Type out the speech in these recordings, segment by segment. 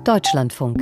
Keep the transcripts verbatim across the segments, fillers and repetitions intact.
Deutschlandfunk.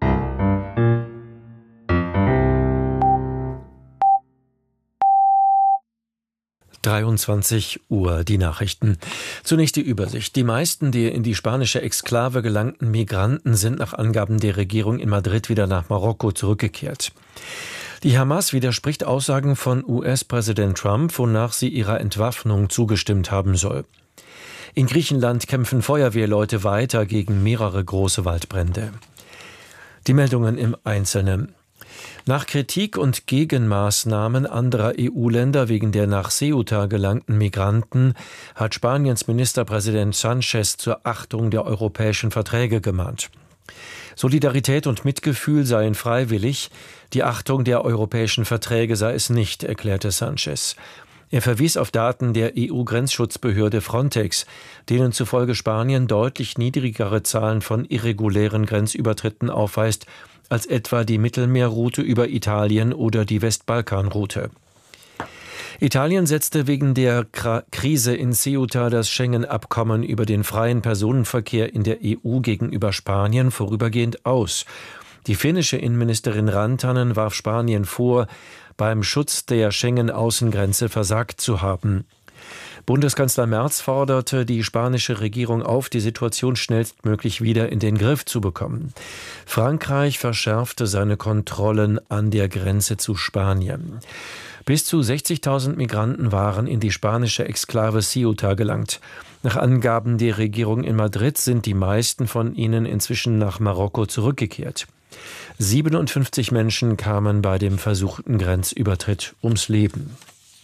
dreiundzwanzig Uhr, die Nachrichten. Zunächst die Übersicht. Die meisten der in die spanische Exklave gelangten Migranten sind nach Angaben der Regierung in Madrid wieder nach Marokko zurückgekehrt. Die Hamas widerspricht Aussagen von U S-Präsident Trump, wonach sie ihrer Entwaffnung zugestimmt haben soll. In Griechenland kämpfen Feuerwehrleute weiter gegen mehrere große Waldbrände. Die Meldungen im Einzelnen. Nach Kritik und Gegenmaßnahmen anderer E U-Länder wegen der nach Ceuta gelangten Migranten hat Spaniens Ministerpräsident Sánchez zur Achtung der europäischen Verträge gemahnt. Solidarität und Mitgefühl seien freiwillig, die Achtung der europäischen Verträge sei es nicht, erklärte Sánchez. Er verwies auf Daten der E U-Grenzschutzbehörde Frontex, denen zufolge Spanien deutlich niedrigere Zahlen von irregulären Grenzübertritten aufweist als etwa die Mittelmeerroute über Italien oder die Westbalkanroute. Italien setzte wegen der Krise in Ceuta das Schengen-Abkommen über den freien Personenverkehr in der E U gegenüber Spanien vorübergehend aus. Die finnische Innenministerin Rantanen warf Spanien vor, beim Schutz der Schengen-Außengrenze versagt zu haben. Bundeskanzler Merz forderte die spanische Regierung auf, die Situation schnellstmöglich wieder in den Griff zu bekommen. Frankreich verschärfte seine Kontrollen an der Grenze zu Spanien. Bis zu sechzigtausend Migranten waren in die spanische Exklave Ceuta gelangt. Nach Angaben der Regierung in Madrid sind die meisten von ihnen inzwischen nach Marokko zurückgekehrt. siebenundfünfzig Menschen kamen bei dem versuchten Grenzübertritt ums Leben.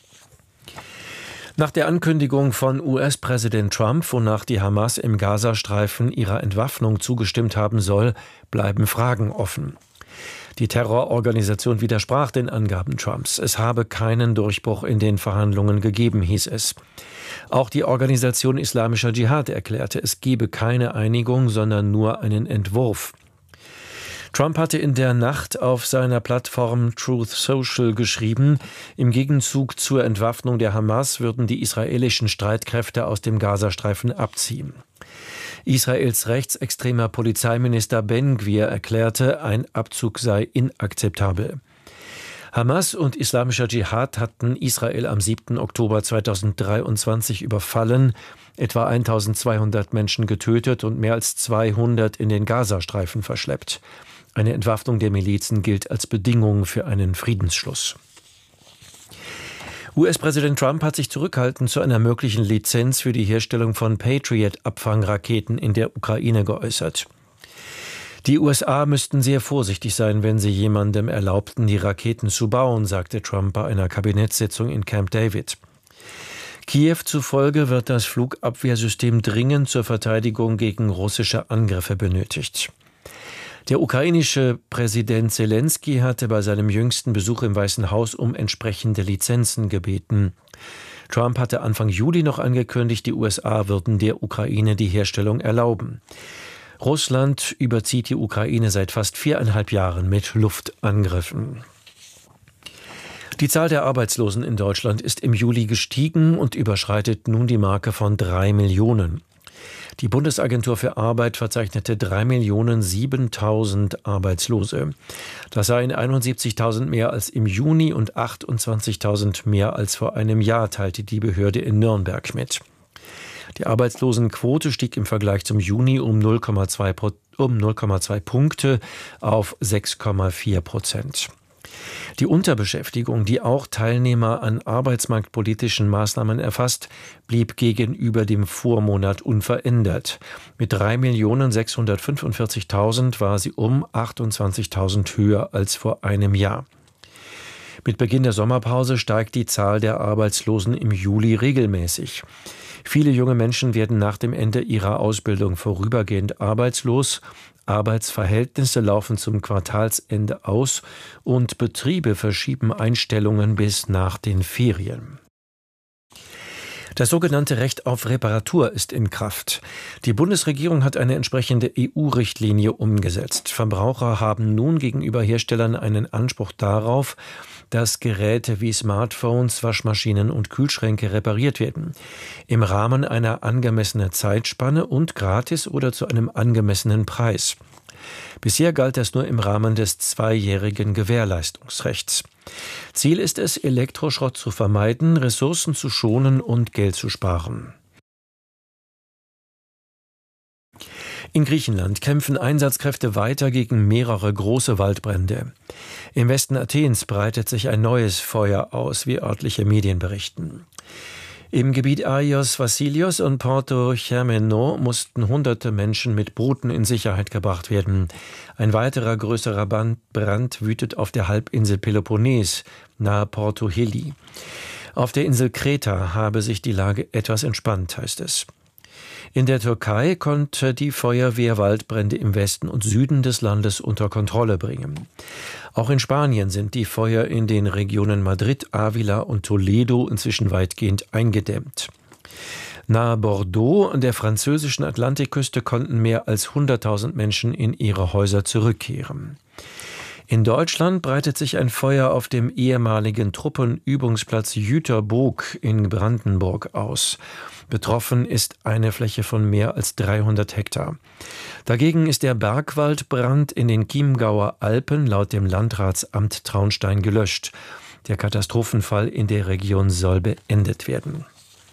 Nach der Ankündigung von U S-Präsident Trump, wonach die Hamas im Gazastreifen ihrer Entwaffnung zugestimmt haben soll, bleiben Fragen offen. Die Terrororganisation widersprach den Angaben Trumps. Es habe keinen Durchbruch in den Verhandlungen gegeben, hieß es. Auch die Organisation Islamischer Dschihad erklärte, es gebe keine Einigung, sondern nur einen Entwurf. Trump hatte in der Nacht auf seiner Plattform Truth Social geschrieben, im Gegenzug zur Entwaffnung der Hamas würden die israelischen Streitkräfte aus dem Gazastreifen abziehen. Israels rechtsextremer Polizeiminister Ben Gvir erklärte, ein Abzug sei inakzeptabel. Hamas und Islamischer Dschihad hatten Israel am siebten Oktober zweitausenddreiundzwanzig überfallen, etwa eintausendzweihundert Menschen getötet und mehr als zweihundert in den Gazastreifen verschleppt. Eine Entwaffnung der Milizen gilt als Bedingung für einen Friedensschluss. U S-Präsident Trump hat sich zurückhaltend zu einer möglichen Lizenz für die Herstellung von Patriot-Abfangraketen in der Ukraine geäußert. Die U S A müssten sehr vorsichtig sein, wenn sie jemandem erlaubten, die Raketen zu bauen, sagte Trump bei einer Kabinettssitzung in Camp David. Kiew zufolge wird das Flugabwehrsystem dringend zur Verteidigung gegen russische Angriffe benötigt. Der ukrainische Präsident Selensky hatte bei seinem jüngsten Besuch im Weißen Haus um entsprechende Lizenzen gebeten. Trump hatte Anfang Juli noch angekündigt, die U S A würden der Ukraine die Herstellung erlauben. Russland überzieht die Ukraine seit fast viereinhalb Jahren mit Luftangriffen. Die Zahl der Arbeitslosen in Deutschland ist im Juli gestiegen und überschreitet nun die Marke von drei Millionen. Die Bundesagentur für Arbeit verzeichnete drei Millionen siebentausend Arbeitslose. Das seien einundsiebzigtausend mehr als im Juni und achtundzwanzigtausend mehr als vor einem Jahr, teilte die Behörde in Nürnberg mit. Die Arbeitslosenquote stieg im Vergleich zum Juni um null Komma zwei um null Komma zwei Punkte auf sechs Komma vier Prozent. Die Unterbeschäftigung, die auch Teilnehmer an arbeitsmarktpolitischen Maßnahmen erfasst, blieb gegenüber dem Vormonat unverändert. Mit drei Millionen sechshundertfünfundvierzigtausend war sie um achtundzwanzigtausend höher als vor einem Jahr. Mit Beginn der Sommerpause steigt die Zahl der Arbeitslosen im Juli regelmäßig. Viele junge Menschen werden nach dem Ende ihrer Ausbildung vorübergehend arbeitslos. Arbeitsverhältnisse laufen zum Quartalsende aus und Betriebe verschieben Einstellungen bis nach den Ferien. Das sogenannte Recht auf Reparatur ist in Kraft. Die Bundesregierung hat eine entsprechende E U-Richtlinie umgesetzt. Verbraucher haben nun gegenüber Herstellern einen Anspruch darauf, dass Geräte wie Smartphones, Waschmaschinen und Kühlschränke repariert werden. Im Rahmen einer angemessenen Zeitspanne und gratis oder zu einem angemessenen Preis. Bisher galt das nur im Rahmen des zweijährigen Gewährleistungsrechts. Ziel ist es, Elektroschrott zu vermeiden, Ressourcen zu schonen und Geld zu sparen. In Griechenland kämpfen Einsatzkräfte weiter gegen mehrere große Waldbrände. Im Westen Athens breitet sich ein neues Feuer aus, wie örtliche Medien berichten. Im Gebiet Agios Vassilios und Porto Chermeno mussten hunderte Menschen mit Booten in Sicherheit gebracht werden. Ein weiterer größerer Brand wütet auf der Halbinsel Peloponnes nahe Porto Heli. Auf der Insel Kreta habe sich die Lage etwas entspannt, heißt es. In der Türkei konnte die Feuerwehr Waldbrände im Westen und Süden des Landes unter Kontrolle bringen. Auch in Spanien sind die Feuer in den Regionen Madrid, Ávila und Toledo inzwischen weitgehend eingedämmt. Nahe Bordeaux, an der französischen Atlantikküste, konnten mehr als hunderttausend Menschen in ihre Häuser zurückkehren. In Deutschland breitet sich ein Feuer auf dem ehemaligen Truppenübungsplatz Jüterboog in Brandenburg aus. Betroffen ist eine Fläche von mehr als dreihundert Hektar. Dagegen ist der Bergwaldbrand in den Chiemgauer Alpen laut dem Landratsamt Traunstein gelöscht. Der Katastrophenfall in der Region soll beendet werden.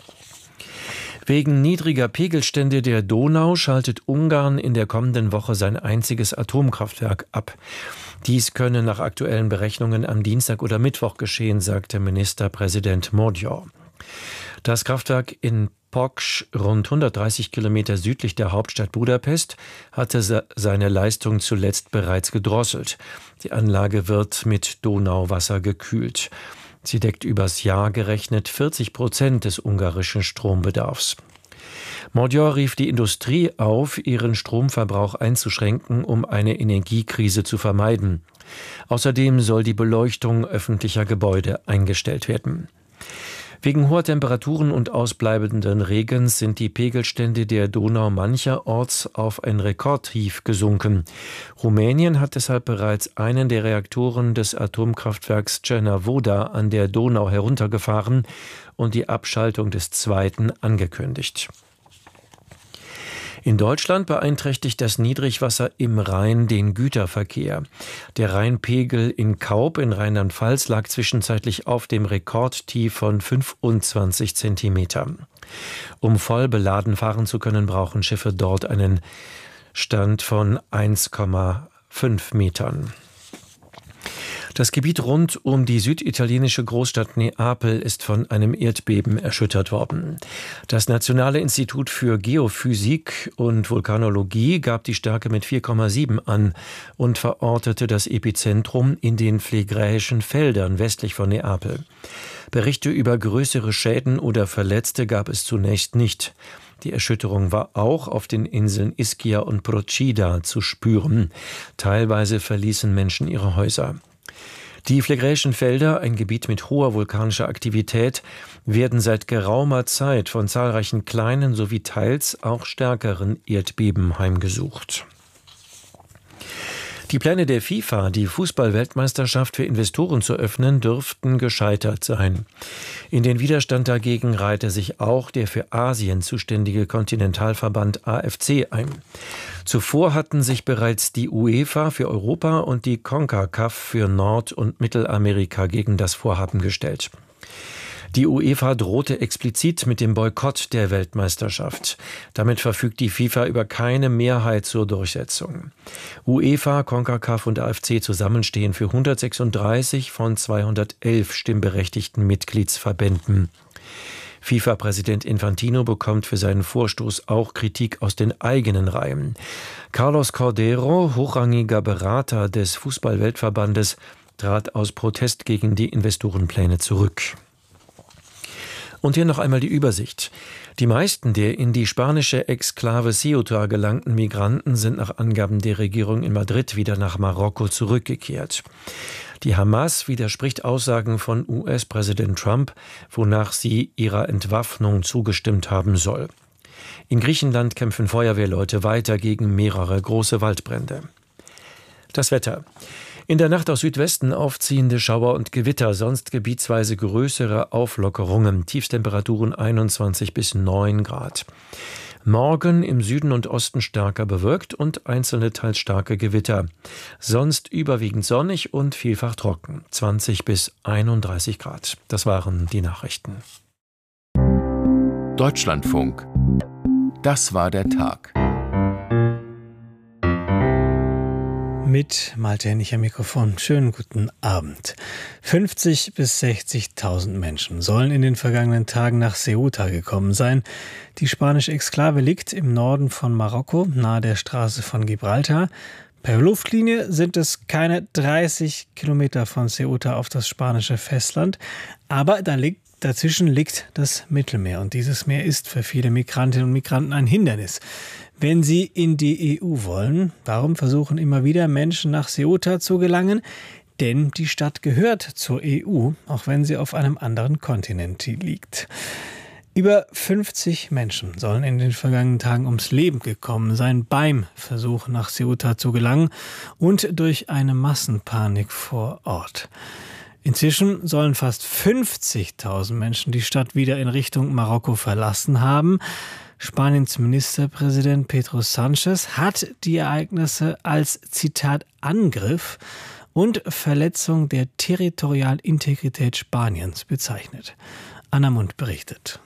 Wegen niedriger Pegelstände der Donau schaltet Ungarn in der kommenden Woche sein einziges Atomkraftwerk ab. Dies könne nach aktuellen Berechnungen am Dienstag oder Mittwoch geschehen, sagte Ministerpräsident Magyar. Das Kraftwerk in Poksch, rund hundertdreißig Kilometer südlich der Hauptstadt Budapest, hatte seine Leistung zuletzt bereits gedrosselt. Die Anlage wird mit Donauwasser gekühlt. Sie deckt übers Jahr gerechnet vierzig Prozent des ungarischen Strombedarfs. Magyar rief die Industrie auf, ihren Stromverbrauch einzuschränken, um eine Energiekrise zu vermeiden. Außerdem soll die Beleuchtung öffentlicher Gebäude eingestellt werden. Wegen hoher Temperaturen und ausbleibenden Regens sind die Pegelstände der Donau mancherorts auf ein Rekordtief gesunken. Rumänien hat deshalb bereits einen der Reaktoren des Atomkraftwerks Cernavoda an der Donau heruntergefahren und die Abschaltung des zweiten angekündigt. In Deutschland beeinträchtigt das Niedrigwasser im Rhein den Güterverkehr. Der Rheinpegel in Kaub in Rheinland-Pfalz lag zwischenzeitlich auf dem Rekordtief von fünfundzwanzig Zentimeter. Um voll beladen fahren zu können, brauchen Schiffe dort einen Stand von eins Komma fünf Metern. Das Gebiet rund um die süditalienische Großstadt Neapel ist von einem Erdbeben erschüttert worden. Das Nationale Institut für Geophysik und Vulkanologie gab die Stärke mit vier Komma sieben an und verortete das Epizentrum in den Phlegräischen Feldern westlich von Neapel. Berichte über größere Schäden oder Verletzte gab es zunächst nicht. Die Erschütterung war auch auf den Inseln Ischia und Procida zu spüren. Teilweise verließen Menschen ihre Häuser. Die Phlegräischen Felder, ein Gebiet mit hoher vulkanischer Aktivität, werden seit geraumer Zeit von zahlreichen kleinen sowie teils auch stärkeren Erdbeben heimgesucht. Die Pläne der FIFA, die Fußball-Weltmeisterschaft für Investoren zu öffnen, dürften gescheitert sein. In den Widerstand dagegen reihte sich auch der für Asien zuständige Kontinentalverband A F C ein. Zuvor hatten sich bereits die UEFA für Europa und die CONCACAF für Nord- und Mittelamerika gegen das Vorhaben gestellt. Die UEFA drohte explizit mit dem Boykott der Weltmeisterschaft. Damit verfügt die FIFA über keine Mehrheit zur Durchsetzung. UEFA, CONCACAF und A F C zusammen stehen für hundertsechsunddreißig von zweihundertelf stimmberechtigten Mitgliedsverbänden. FIFA-Präsident Infantino bekommt für seinen Vorstoß auch Kritik aus den eigenen Reihen. Carlos Cordeiro, hochrangiger Berater des Fußball-Weltverbandes, trat aus Protest gegen die Investorenpläne zurück. Und hier noch einmal die Übersicht. Die meisten der in die spanische Exklave Ceuta gelangten Migranten sind nach Angaben der Regierung in Madrid wieder nach Marokko zurückgekehrt. Die Hamas widerspricht Aussagen von U S-Präsident Trump, wonach sie ihrer Entwaffnung zugestimmt haben soll. In Griechenland kämpfen Feuerwehrleute weiter gegen mehrere große Waldbrände. Das Wetter. In der Nacht aus Südwesten aufziehende Schauer und Gewitter, sonst gebietsweise größere Auflockerungen, Tiefstemperaturen einundzwanzig bis neun Grad. Morgen im Süden und Osten stärker bewölkt und einzelne teils starke Gewitter. Sonst überwiegend sonnig und vielfach trocken. zwanzig bis einunddreißig Grad. Das waren die Nachrichten. Deutschlandfunk. Das war der Tag. Mit Malte Hennig am Mikrofon. Schönen guten Abend. fünfzig bis sechzigtausend Menschen sollen in den vergangenen Tagen nach Ceuta gekommen sein. Die spanische Exklave liegt im Norden von Marokko, nahe der Straße von Gibraltar. Per Luftlinie sind es keine dreißig Kilometer von Ceuta auf das spanische Festland. Aber da liegt, dazwischen liegt das Mittelmeer. Und dieses Meer ist für viele Migrantinnen und Migranten ein Hindernis, wenn sie in die E U wollen. Darum versuchen immer wieder Menschen nach Ceuta zu gelangen, denn die Stadt gehört zur E U, auch wenn sie auf einem anderen Kontinent liegt. Über fünfzig Menschen sollen in den vergangenen Tagen ums Leben gekommen sein beim Versuch nach Ceuta zu gelangen und durch eine Massenpanik vor Ort. Inzwischen sollen fast fünfzigtausend Menschen die Stadt wieder in Richtung Marokko verlassen haben. Spaniens Ministerpräsident Pedro Sánchez hat die Ereignisse als, Zitat, Angriff und Verletzung der territorialen Integrität Spaniens bezeichnet. Anna Mund berichtet.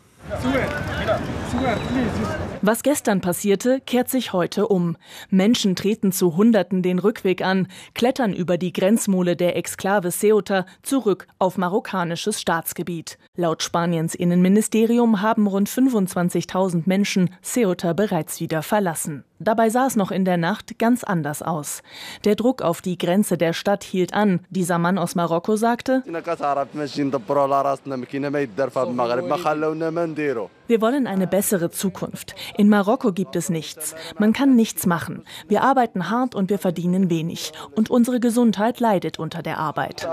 Was gestern passierte, kehrt sich heute um. Menschen treten zu Hunderten den Rückweg an, klettern über die Grenzmole der Exklave Ceuta zurück auf marokkanisches Staatsgebiet. Laut Spaniens Innenministerium haben rund fünfundzwanzigtausend Menschen Ceuta bereits wieder verlassen. Dabei sah es noch in der Nacht ganz anders aus. Der Druck auf die Grenze der Stadt hielt an. Dieser Mann aus Marokko sagte: Wir wollen eine bessere Zukunft. In Marokko gibt es nichts. Man kann nichts machen. Wir arbeiten hart und wir verdienen wenig. Und unsere Gesundheit leidet unter der Arbeit.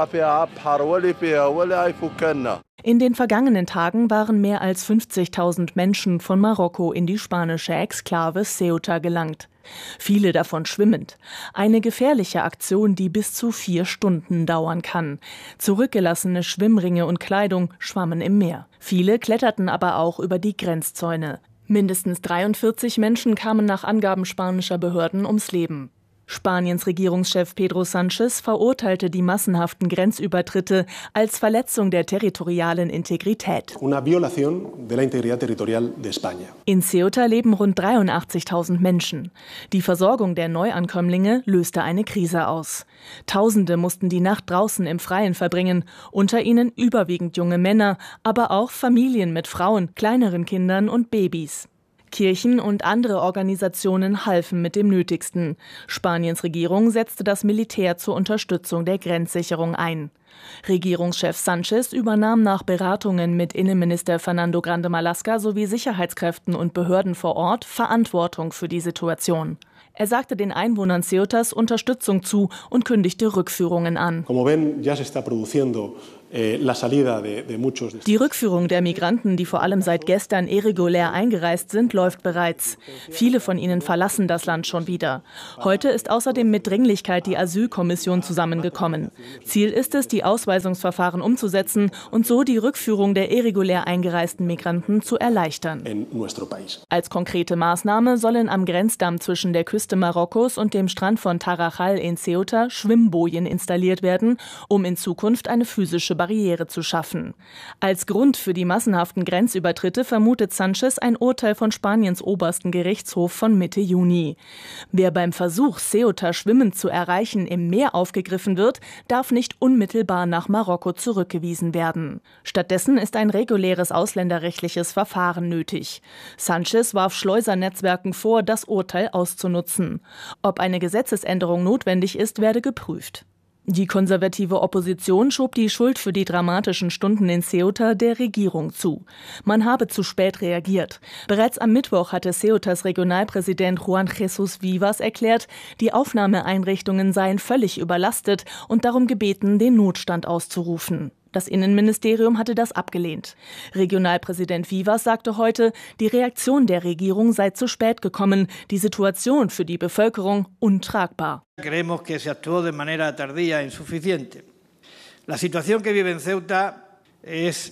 In den vergangenen Tagen waren mehr als fünfzigtausend Menschen von Marokko in die spanische Exklave Ceuta gelangt. Viele davon schwimmend. Eine gefährliche Aktion, die bis zu vier Stunden dauern kann. Zurückgelassene Schwimmringe und Kleidung schwammen im Meer. Viele kletterten aber auch über die Grenzzäune. Mindestens dreiundvierzig Menschen kamen nach Angaben spanischer Behörden ums Leben. Spaniens Regierungschef Pedro Sánchez verurteilte die massenhaften Grenzübertritte als Verletzung der territorialen Integrität. In Ceuta leben rund dreiundachtzigtausend Menschen. Die Versorgung der Neuankömmlinge löste eine Krise aus. Tausende mussten die Nacht draußen im Freien verbringen, unter ihnen überwiegend junge Männer, aber auch Familien mit Frauen, kleineren Kindern und Babys. Kirchen und andere Organisationen halfen mit dem Nötigsten. Spaniens Regierung setzte das Militär zur Unterstützung der Grenzsicherung ein. Regierungschef Sánchez übernahm nach Beratungen mit Innenminister Fernando Grande Marlaska sowie Sicherheitskräften und Behörden vor Ort Verantwortung für die Situation. Er sagte den Einwohnern Ceutas Unterstützung zu und kündigte Rückführungen an. Die Rückführung der Migranten, die vor allem seit gestern irregulär eingereist sind, läuft bereits. Viele von ihnen verlassen das Land schon wieder. Heute ist außerdem mit Dringlichkeit die Asylkommission zusammengekommen. Ziel ist es, die Ausweisungsverfahren umzusetzen und so die Rückführung der irregulär eingereisten Migranten zu erleichtern. Als konkrete Maßnahme sollen am Grenzdamm zwischen der Küste Marokkos und dem Strand von Tarajal in Ceuta Schwimmbojen installiert werden, um in Zukunft eine physische Barriere zu schaffen. Als Grund für die massenhaften Grenzübertritte vermutet Sánchez ein Urteil von Spaniens obersten Gerichtshof von Mitte Juni. Wer beim Versuch, Ceuta schwimmend zu erreichen, im Meer aufgegriffen wird, darf nicht unmittelbar nach Marokko zurückgewiesen werden. Stattdessen ist ein reguläres ausländerrechtliches Verfahren nötig. Sánchez warf Schleusernetzwerken vor, das Urteil auszunutzen. Ob eine Gesetzesänderung notwendig ist, werde geprüft. Die konservative Opposition schob die Schuld für die dramatischen Stunden in Ceuta der Regierung zu. Man habe zu spät reagiert. Bereits am Mittwoch hatte Ceutas Regionalpräsident Juan Jesús Vivas erklärt, die Aufnahmeeinrichtungen seien völlig überlastet und darum gebeten, den Notstand auszurufen. Das Innenministerium hatte das abgelehnt. Regionalpräsident Vivas sagte heute, die Reaktion der Regierung sei zu spät gekommen, die Situation für die Bevölkerung untragbar. Creemos que se actuó de manera tardía e insuficiente. La situación que vive en Ceuta es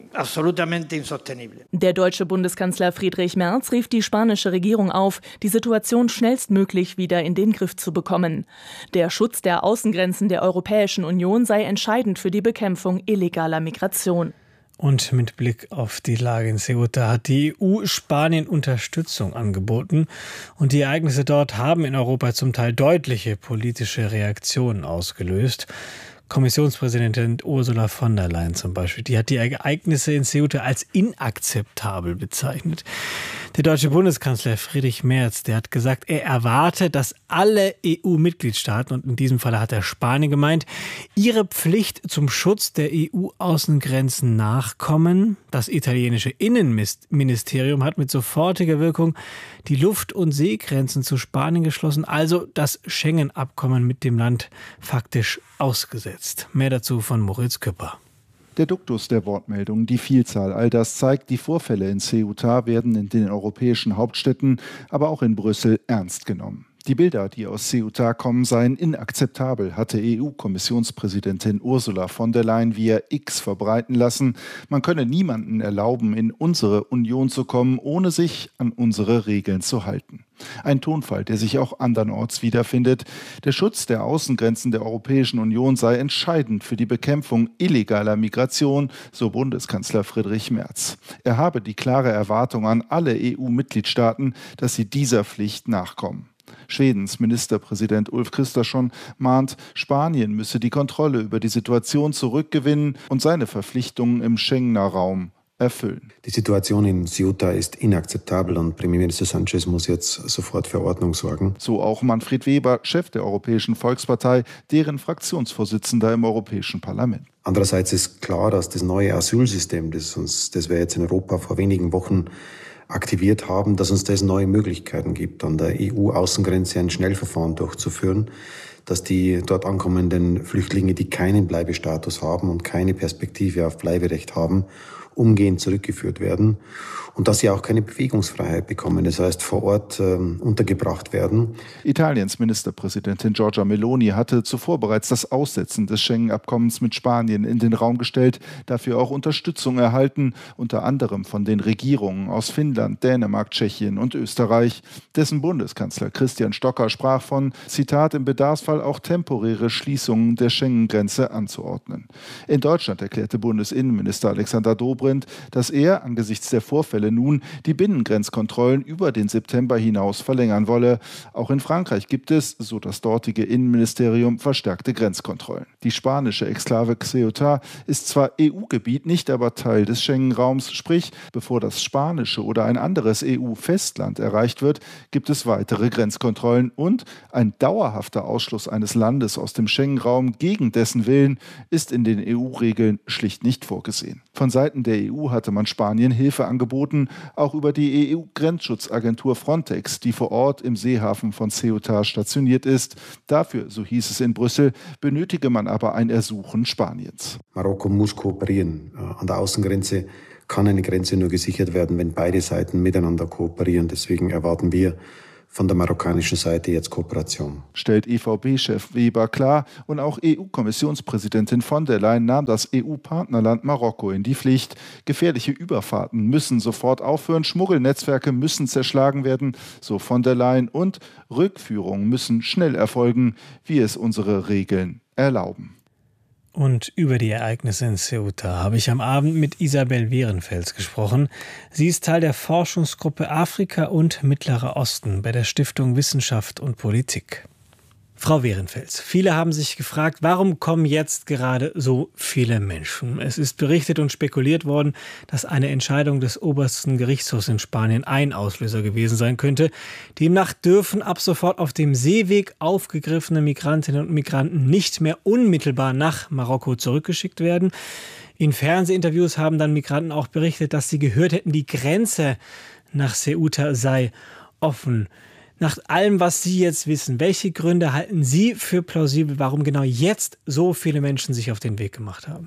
Der deutsche Bundeskanzler Friedrich Merz rief die spanische Regierung auf, die Situation schnellstmöglich wieder in den Griff zu bekommen. Der Schutz der Außengrenzen der Europäischen Union sei entscheidend für die Bekämpfung illegaler Migration. Und mit Blick auf die Lage in Ceuta hat die E U Spanien Unterstützung angeboten. Und die Ereignisse dort haben in Europa zum Teil deutliche politische Reaktionen ausgelöst. Kommissionspräsidentin Ursula von der Leyen zum Beispiel, die hat die Ereignisse in Ceuta als inakzeptabel bezeichnet. Der deutsche Bundeskanzler Friedrich Merz, der hat gesagt, er erwarte, dass alle E U-Mitgliedstaaten, und in diesem Fall hat er Spanien gemeint, ihre Pflicht zum Schutz der E U-Außengrenzen nachkommen. Das italienische Innenministerium hat mit sofortiger Wirkung die Luft- und Seegrenzen zu Spanien geschlossen, also das Schengen-Abkommen mit dem Land faktisch ausgesetzt. Mehr dazu von Moritz Küpper. Der Duktus der Wortmeldung, die Vielzahl, all das zeigt, die Vorfälle in Ceuta werden in den europäischen Hauptstädten, aber auch in Brüssel ernst genommen. Die Bilder, die aus Ceuta kommen, seien inakzeptabel, hatte E U-Kommissionspräsidentin Ursula von der Leyen via X verbreiten lassen. Man könne niemanden erlauben, in unsere Union zu kommen, ohne sich an unsere Regeln zu halten. Ein Tonfall, der sich auch andernorts wiederfindet. Der Schutz der Außengrenzen der Europäischen Union sei entscheidend für die Bekämpfung illegaler Migration, so Bundeskanzler Friedrich Merz. Er habe die klare Erwartung an alle E U-Mitgliedstaaten, dass sie dieser Pflicht nachkommen. Schwedens Ministerpräsident Ulf Kristersson mahnt, Spanien müsse die Kontrolle über die Situation zurückgewinnen und seine Verpflichtungen im Schengener Raum erfüllen. Die Situation in Ceuta ist inakzeptabel und Premierminister Sanchez muss jetzt sofort für Ordnung sorgen. So auch Manfred Weber, Chef der Europäischen Volkspartei, deren Fraktionsvorsitzender im Europäischen Parlament. Andererseits ist klar, dass das neue Asylsystem, das, uns, das wir jetzt in Europa vor wenigen Wochen aktiviert haben, dass uns das neue Möglichkeiten gibt, an der E U-Außengrenze ein Schnellverfahren durchzuführen, dass die dort ankommenden Flüchtlinge, die keinen Bleibestatus haben und keine Perspektive auf Bleiberecht haben, umgehend zurückgeführt werden und dass sie auch keine Bewegungsfreiheit bekommen, das heißt vor Ort äh, untergebracht werden. Italiens Ministerpräsidentin Giorgia Meloni hatte zuvor bereits das Aussetzen des Schengen-Abkommens mit Spanien in den Raum gestellt, dafür auch Unterstützung erhalten, unter anderem von den Regierungen aus Finnland, Dänemark, Tschechien und Österreich. Dessen Bundeskanzler Christian Stocker sprach von, Zitat, im Bedarfsfall auch temporäre Schließungen der Schengen-Grenze anzuordnen. In Deutschland erklärte Bundesinnenminister Alexander Dobrindt, dass er angesichts der Vorfälle nun die Binnengrenzkontrollen über den September hinaus verlängern wolle. Auch in Frankreich gibt es, so das dortige Innenministerium, verstärkte Grenzkontrollen. Die spanische Exklave Ceuta ist zwar E U-Gebiet, nicht aber Teil des Schengen-Raums, sprich, bevor das spanische oder ein anderes E U-Festland erreicht wird, gibt es weitere Grenzkontrollen und ein dauerhafter Ausschluss eines Landes aus dem Schengen-Raum gegen dessen Willen ist in den E U-Regeln schlicht nicht vorgesehen. Von Seiten der E U hatte man Spanien Hilfe angeboten, auch über die E U-Grenzschutzagentur Frontex, die vor Ort im Seehafen von Ceuta stationiert ist. Dafür, so hieß es in Brüssel, benötige man aber ein Ersuchen Spaniens. Marokko muss kooperieren. An der Außengrenze kann eine Grenze nur gesichert werden, wenn beide Seiten miteinander kooperieren. Deswegen erwarten wir von der marokkanischen Seite jetzt Kooperation. Stellt E V B-Chef Weber klar und auch E U-Kommissionspräsidentin von der Leyen nahm das E U-Partnerland Marokko in die Pflicht. Gefährliche Überfahrten müssen sofort aufhören, Schmuggelnetzwerke müssen zerschlagen werden, so von der Leyen, und Rückführungen müssen schnell erfolgen, wie es unsere Regeln erlauben. Und über die Ereignisse in Ceuta habe ich am Abend mit Isabel Wehrenfels gesprochen. Sie ist Teil der Forschungsgruppe Afrika und Mittlerer Osten bei der Stiftung Wissenschaft und Politik. Frau Wehrenfels, viele haben sich gefragt, warum kommen jetzt gerade so viele Menschen? Es ist berichtet und spekuliert worden, dass eine Entscheidung des obersten Gerichtshofs in Spanien ein Auslöser gewesen sein könnte. Demnach dürfen ab sofort auf dem Seeweg aufgegriffene Migrantinnen und Migranten nicht mehr unmittelbar nach Marokko zurückgeschickt werden. In Fernsehinterviews haben dann Migranten auch berichtet, dass sie gehört hätten, die Grenze nach Ceuta sei offen. Nach allem, was Sie jetzt wissen, welche Gründe halten Sie für plausibel, warum genau jetzt so viele Menschen sich auf den Weg gemacht haben?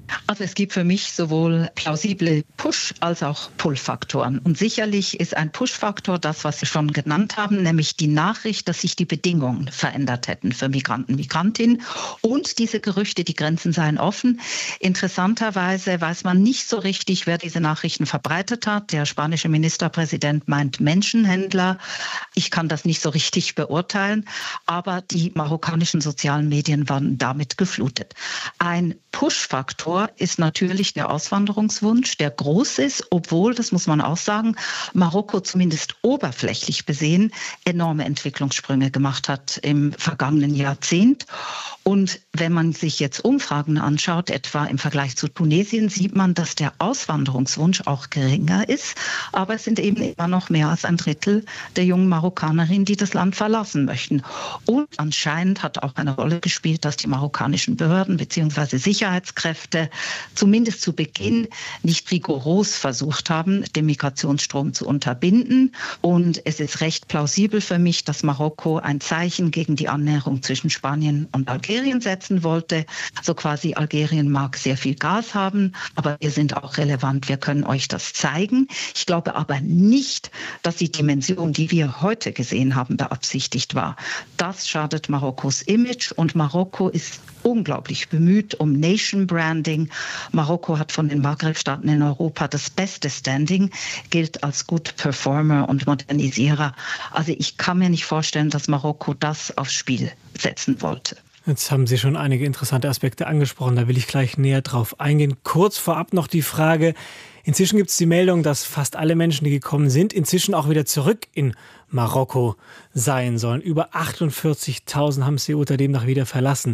Also es gibt für mich sowohl plausible Push- als auch Pull-Faktoren. Und sicherlich ist ein Push-Faktor das, was Sie schon genannt haben, nämlich die Nachricht, dass sich die Bedingungen verändert hätten für Migranten, Migrantinnen. Und diese Gerüchte, die Grenzen seien offen. Interessanterweise weiß man nicht so richtig, wer diese Nachrichten verbreitet hat. Der spanische Ministerpräsident meint Menschenhändler. Ich kann das nicht so richtig beurteilen. Aber die marokkanischen sozialen Medien waren damit geflutet. Ein Push-Faktor ist natürlich der Auswanderungswunsch, der groß ist, obwohl, das muss man auch sagen, Marokko zumindest oberflächlich besehen enorme Entwicklungssprünge gemacht hat im vergangenen Jahrzehnt. Und wenn man sich jetzt Umfragen anschaut, etwa im Vergleich zu Tunesien, sieht man, dass der Auswanderungswunsch auch geringer ist. Aber es sind eben immer noch mehr als ein Drittel der jungen Marokkanerinnen, die das Land verlassen möchten. Und anscheinend hat auch eine Rolle gespielt, dass die marokkanischen Behörden bzw. Sicherheitskräfte zumindest zu Beginn nicht rigoros versucht haben, den Migrationsstrom zu unterbinden. Und es ist recht plausibel für mich, dass Marokko ein Zeichen gegen die Annäherung zwischen Spanien und Algerien setzen wollte. So quasi Algerien mag sehr viel Gas haben, aber wir sind auch relevant, wir können euch das zeigen. Ich glaube aber nicht, dass die Dimension, die wir heute gesehen haben, beabsichtigt war. Das schadet Marokkos Image und Marokko ist unglaublich bemüht um Nation Branding. Marokko hat von den Maghreb-Staaten in Europa das beste Standing, gilt als Good Performer und Modernisierer. Also ich kann mir nicht vorstellen, dass Marokko das aufs Spiel setzen wollte. Jetzt haben Sie schon einige interessante Aspekte angesprochen, da will ich gleich näher drauf eingehen. Kurz vorab noch die Frage, inzwischen gibt es die Meldung, dass fast alle Menschen, die gekommen sind, inzwischen auch wieder zurück in Marokko sein sollen. Über achtundvierzigtausend haben Ceuta demnach wieder verlassen.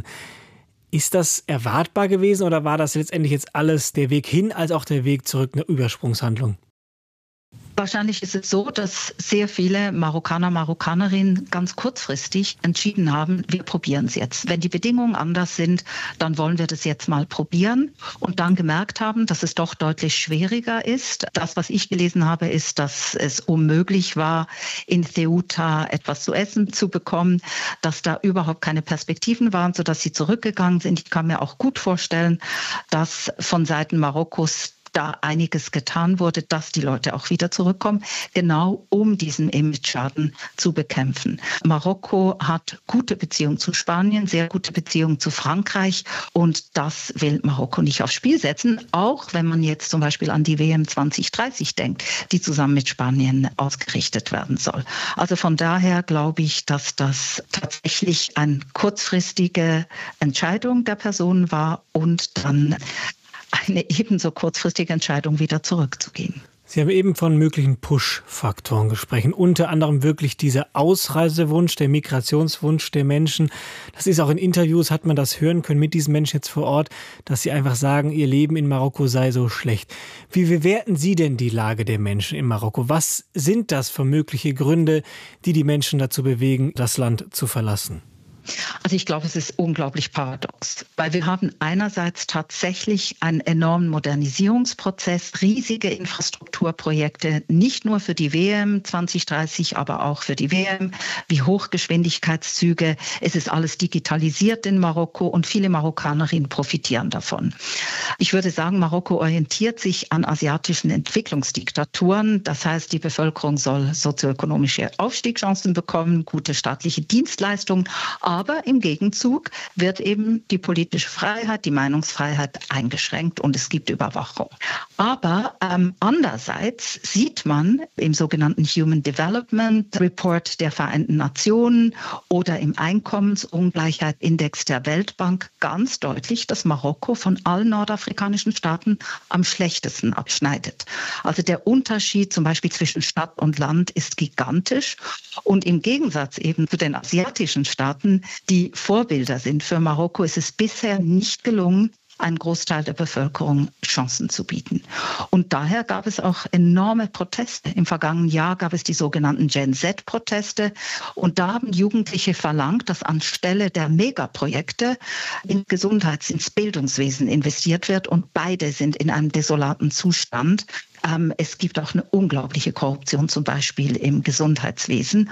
Ist das erwartbar gewesen oder war das letztendlich jetzt alles der Weg hin als auch der Weg zurück eine Übersprungshandlung? Wahrscheinlich ist es so, dass sehr viele Marokkaner, Marokkanerinnen ganz kurzfristig entschieden haben, wir probieren es jetzt. Wenn die Bedingungen anders sind, dann wollen wir das jetzt mal probieren und dann gemerkt haben, dass es doch deutlich schwieriger ist. Das, was ich gelesen habe, ist, dass es unmöglich war, in Ceuta etwas zu essen zu bekommen, dass da überhaupt keine Perspektiven waren, sodass sie zurückgegangen sind. Ich kann mir auch gut vorstellen, dass von Seiten Marokkos da einiges getan wurde, dass die Leute auch wieder zurückkommen, genau um diesen Image-Schaden zu bekämpfen. Marokko hat gute Beziehungen zu Spanien, sehr gute Beziehungen zu Frankreich und das will Marokko nicht aufs Spiel setzen, auch wenn man jetzt zum Beispiel an die W M zwanzig dreißig denkt, die zusammen mit Spanien ausgerichtet werden soll. Also von daher glaube ich, dass das tatsächlich eine kurzfristige Entscheidung der Person war und dann eine ebenso kurzfristige Entscheidung, wieder zurückzugehen. Sie haben eben von möglichen Push-Faktoren gesprochen, unter anderem wirklich dieser Ausreisewunsch, der Migrationswunsch der Menschen. Das ist auch in Interviews, hat man das hören können mit diesen Menschen jetzt vor Ort, dass sie einfach sagen, ihr Leben in Marokko sei so schlecht. Wie bewerten Sie denn die Lage der Menschen in Marokko? Was sind das für mögliche Gründe, die die Menschen dazu bewegen, das Land zu verlassen? Also ich glaube, es ist unglaublich paradox, weil wir haben einerseits tatsächlich einen enormen Modernisierungsprozess, riesige Infrastrukturprojekte, nicht nur für die W M zwanzig dreißig, aber auch für die W M, wie Hochgeschwindigkeitszüge. Es ist alles digitalisiert in Marokko und viele Marokkanerinnen profitieren davon. Ich würde sagen, Marokko orientiert sich an asiatischen Entwicklungsdiktaturen. Das heißt, die Bevölkerung soll sozioökonomische Aufstiegschancen bekommen, gute staatliche Dienstleistungen. Aber im Gegenzug wird eben die politische Freiheit, die Meinungsfreiheit eingeschränkt und es gibt Überwachung. Aber ähm, andererseits sieht man im sogenannten Human Development Report der Vereinten Nationen oder im Einkommensungleichheitsindex der Weltbank ganz deutlich, dass Marokko von allen nordafrikanischen Staaten am schlechtesten abschneidet. Also der Unterschied zum Beispiel zwischen Stadt und Land ist gigantisch und im Gegensatz eben zu den asiatischen Staaten, die Vorbilder sind für Marokko, ist es bisher nicht gelungen, einen Großteil der Bevölkerung Chancen zu bieten. Und daher gab es auch enorme Proteste. Im vergangenen Jahr gab es die sogenannten Gen Z-Proteste. Und da haben Jugendliche verlangt, dass anstelle der Megaprojekte in Gesundheits-, ins Bildungswesen investiert wird. Und beide sind in einem desolaten Zustand. Es gibt auch eine unglaubliche Korruption, zum Beispiel im Gesundheitswesen.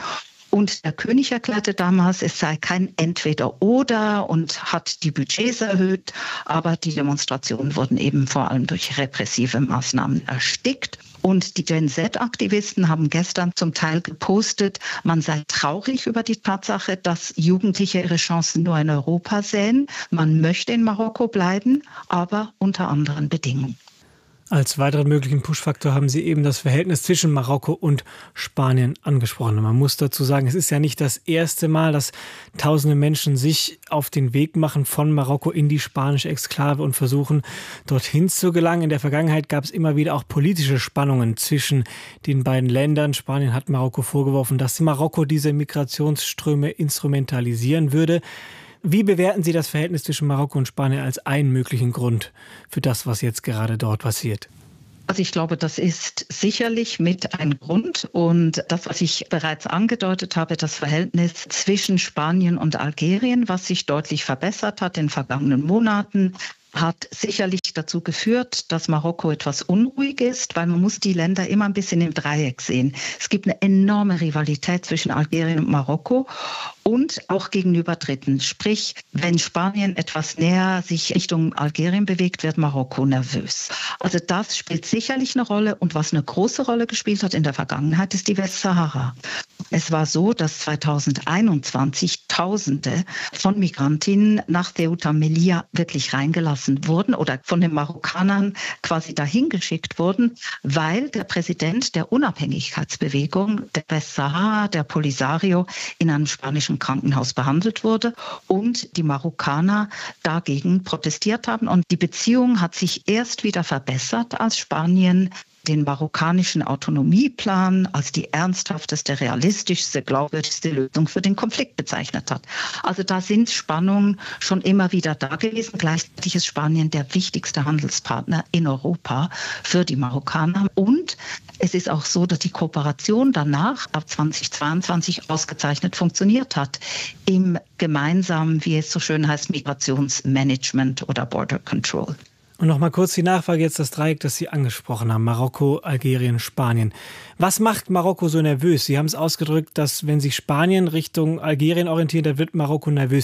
Und der König erklärte damals, es sei kein Entweder-Oder und hat die Budgets erhöht, aber die Demonstrationen wurden eben vor allem durch repressive Maßnahmen erstickt. Und die Gen Z-Aktivisten haben gestern zum Teil gepostet, man sei traurig über die Tatsache, dass Jugendliche ihre Chancen nur in Europa sehen. Man möchte in Marokko bleiben, aber unter anderen Bedingungen. Als weiteren möglichen Push-Faktor haben Sie eben das Verhältnis zwischen Marokko und Spanien angesprochen. Man muss dazu sagen, es ist ja nicht das erste Mal, dass tausende Menschen sich auf den Weg machen von Marokko in die spanische Exklave und versuchen, dorthin zu gelangen. In der Vergangenheit gab es immer wieder auch politische Spannungen zwischen den beiden Ländern. Spanien hat Marokko vorgeworfen, dass Marokko diese Migrationsströme instrumentalisieren würde. Wie bewerten Sie das Verhältnis zwischen Marokko und Spanien als einen möglichen Grund für das, was jetzt gerade dort passiert? Also ich glaube, das ist sicherlich mit ein Grund. Und das, was ich bereits angedeutet habe, das Verhältnis zwischen Spanien und Algerien, was sich deutlich verbessert hat in den vergangenen Monaten, hat sicherlich dazu geführt, dass Marokko etwas unruhig ist, weil man muss die Länder immer ein bisschen im Dreieck sehen. Es gibt eine enorme Rivalität zwischen Algerien und Marokko und auch gegenüber Dritten. Sprich, wenn Spanien etwas näher sich Richtung Algerien bewegt, wird Marokko nervös. Also das spielt sicherlich eine Rolle. Und was eine große Rolle gespielt hat in der Vergangenheit, ist die Westsahara. Es war so, dass zweitausendeinundzwanzig Tausende von Migrantinnen nach Ceuta Melilla wirklich reingelassen wurden oder von den Marokkanern quasi dahin geschickt wurden, weil der Präsident der Unabhängigkeitsbewegung, der Westsahara, der Polisario, in einem spanischen Krankenhaus behandelt wurde und die Marokkaner dagegen protestiert haben. Und die Beziehung hat sich erst wieder verbessert, als Spanien den marokkanischen Autonomieplan als die ernsthafteste, realistischste, glaubwürdigste Lösung für den Konflikt bezeichnet hat. Also da sind Spannungen schon immer wieder da gewesen. Gleichzeitig ist Spanien der wichtigste Handelspartner in Europa für die Marokkaner. Und es ist auch so, dass die Kooperation danach ab zweitausendzweiundzwanzig ausgezeichnet funktioniert hat im gemeinsamen, wie es so schön heißt, Migrationsmanagement oder Border Control. Und noch mal kurz die Nachfrage, jetzt das Dreieck, das Sie angesprochen haben, Marokko, Algerien, Spanien. Was macht Marokko so nervös? Sie haben es ausgedrückt, dass wenn sich Spanien Richtung Algerien orientiert, dann wird Marokko nervös.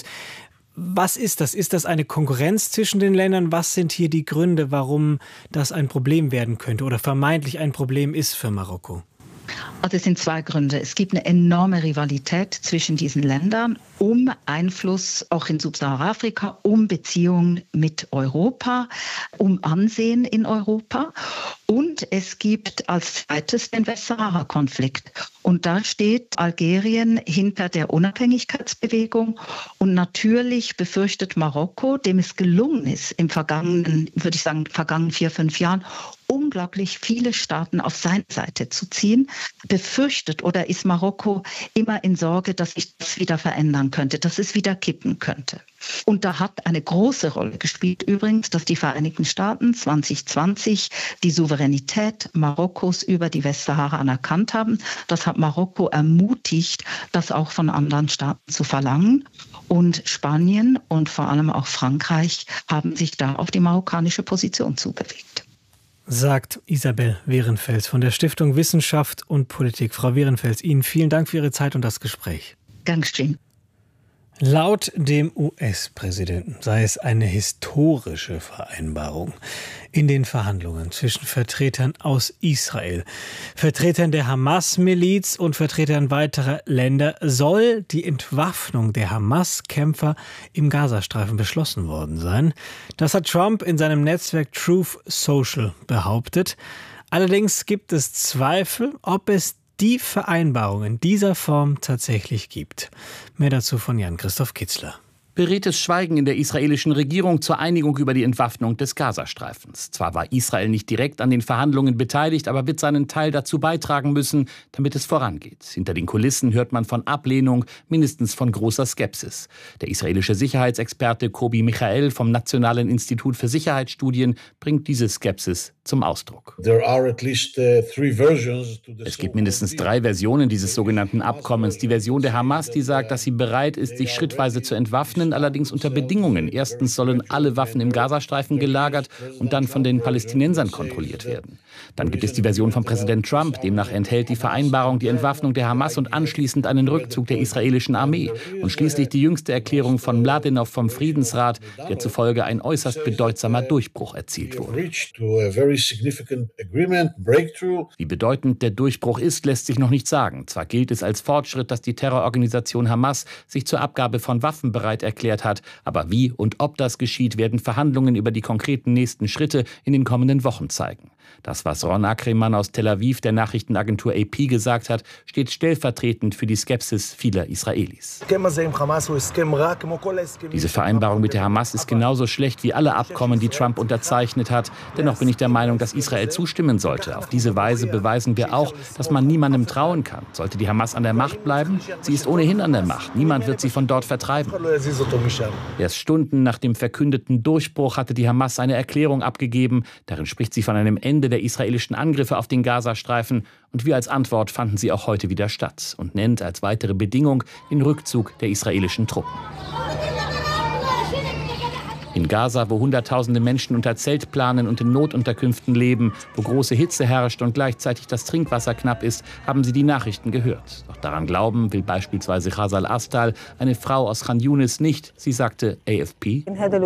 Was ist das? Ist das eine Konkurrenz zwischen den Ländern? Was sind hier die Gründe, warum das ein Problem werden könnte oder vermeintlich ein Problem ist für Marokko? Also es sind zwei Gründe. Es gibt eine enorme Rivalität zwischen diesen Ländern um Einfluss auch in Subsahara-Afrika, um Beziehungen mit Europa, um Ansehen in Europa. Und es gibt als zweites den Westsahara-Konflikt. Und da steht Algerien hinter der Unabhängigkeitsbewegung. Und natürlich befürchtet Marokko, dem es gelungen ist, im vergangenen, würde ich sagen, vergangenen vier, fünf Jahren, unglaublich viele Staaten auf seine Seite zu ziehen, befürchtet oder ist Marokko immer in Sorge, dass sich das wieder verändern könnte, dass es wieder kippen könnte. Und da hat eine große Rolle gespielt übrigens, dass die Vereinigten Staaten zwanzig zwanzig die Souveränität Marokkos über die Westsahara anerkannt haben. Das hat Marokko ermutigt, das auch von anderen Staaten zu verlangen. Und Spanien und vor allem auch Frankreich haben sich da auf die marokkanische Position zubewegt. Sagt Isabel Werenfels von der Stiftung Wissenschaft und Politik. Frau Werenfels, Ihnen vielen Dank für Ihre Zeit und das Gespräch. Gern geschehen. Laut dem U S-Präsidenten sei es eine historische Vereinbarung in den Verhandlungen zwischen Vertretern aus Israel, Vertretern der Hamas-Miliz und Vertretern weiterer Länder soll die Entwaffnung der Hamas-Kämpfer im Gazastreifen beschlossen worden sein. Das hat Trump in seinem Netzwerk Truth Social behauptet. Allerdings gibt es Zweifel, ob es die Vereinbarung in dieser Form tatsächlich gibt. Mehr dazu von Jan-Christoph Kitzler. Beredtes Schweigen in der israelischen Regierung zur Einigung über die Entwaffnung des Gazastreifens. Zwar war Israel nicht direkt an den Verhandlungen beteiligt, aber wird seinen Teil dazu beitragen müssen, damit es vorangeht. Hinter den Kulissen hört man von Ablehnung, mindestens von großer Skepsis. Der israelische Sicherheitsexperte Kobi Michael vom Nationalen Institut für Sicherheitsstudien bringt diese Skepsis zum Ausdruck. Es gibt mindestens drei Versionen dieses sogenannten Abkommens. Die Version der Hamas, die sagt, dass sie bereit ist, sich schrittweise zu entwaffnen, allerdings unter Bedingungen. Erstens sollen alle Waffen im Gazastreifen gelagert und dann von den Palästinensern kontrolliert werden. Dann gibt es die Version von Präsident Trump. Demnach enthält die Vereinbarung die Entwaffnung der Hamas und anschließend einen Rückzug der israelischen Armee. Und schließlich die jüngste Erklärung von Mladenov vom Friedensrat, der zufolge ein äußerst bedeutsamer Durchbruch erzielt wurde. Wie bedeutend der Durchbruch ist, lässt sich noch nicht sagen. Zwar gilt es als Fortschritt, dass die Terrororganisation Hamas sich zur Abgabe von Waffen bereit erklärt hat, aber wie und ob das geschieht, werden Verhandlungen über die konkreten nächsten Schritte in den kommenden Wochen zeigen. Das, was Ron Ackermann aus Tel Aviv der Nachrichtenagentur A P gesagt hat, steht stellvertretend für die Skepsis vieler Israelis. Diese Vereinbarung mit der Hamas ist genauso schlecht wie alle Abkommen, die Trump unterzeichnet hat. Dennoch bin ich der Meinung, dass Israel zustimmen sollte. Auf diese Weise beweisen wir auch, dass man niemandem trauen kann. Sollte die Hamas an der Macht bleiben? Sie ist ohnehin an der Macht. Niemand wird sie von dort vertreiben. Erst Stunden nach dem verkündeten Durchbruch hatte die Hamas eine Erklärung abgegeben. Darin spricht sie von einem Ende der israelischen Angriffe auf den Gazastreifen. Und wie als Antwort fanden sie auch heute wieder statt und nennt als weitere Bedingung den Rückzug der israelischen Truppen. In Gaza, wo Hunderttausende Menschen unter Zeltplanen und in Notunterkünften leben, wo große Hitze herrscht und gleichzeitig das Trinkwasser knapp ist, haben sie die Nachrichten gehört. Doch daran glauben will beispielsweise Khazal Astal, eine Frau aus Khan Yunis, nicht. Sie sagte A F P: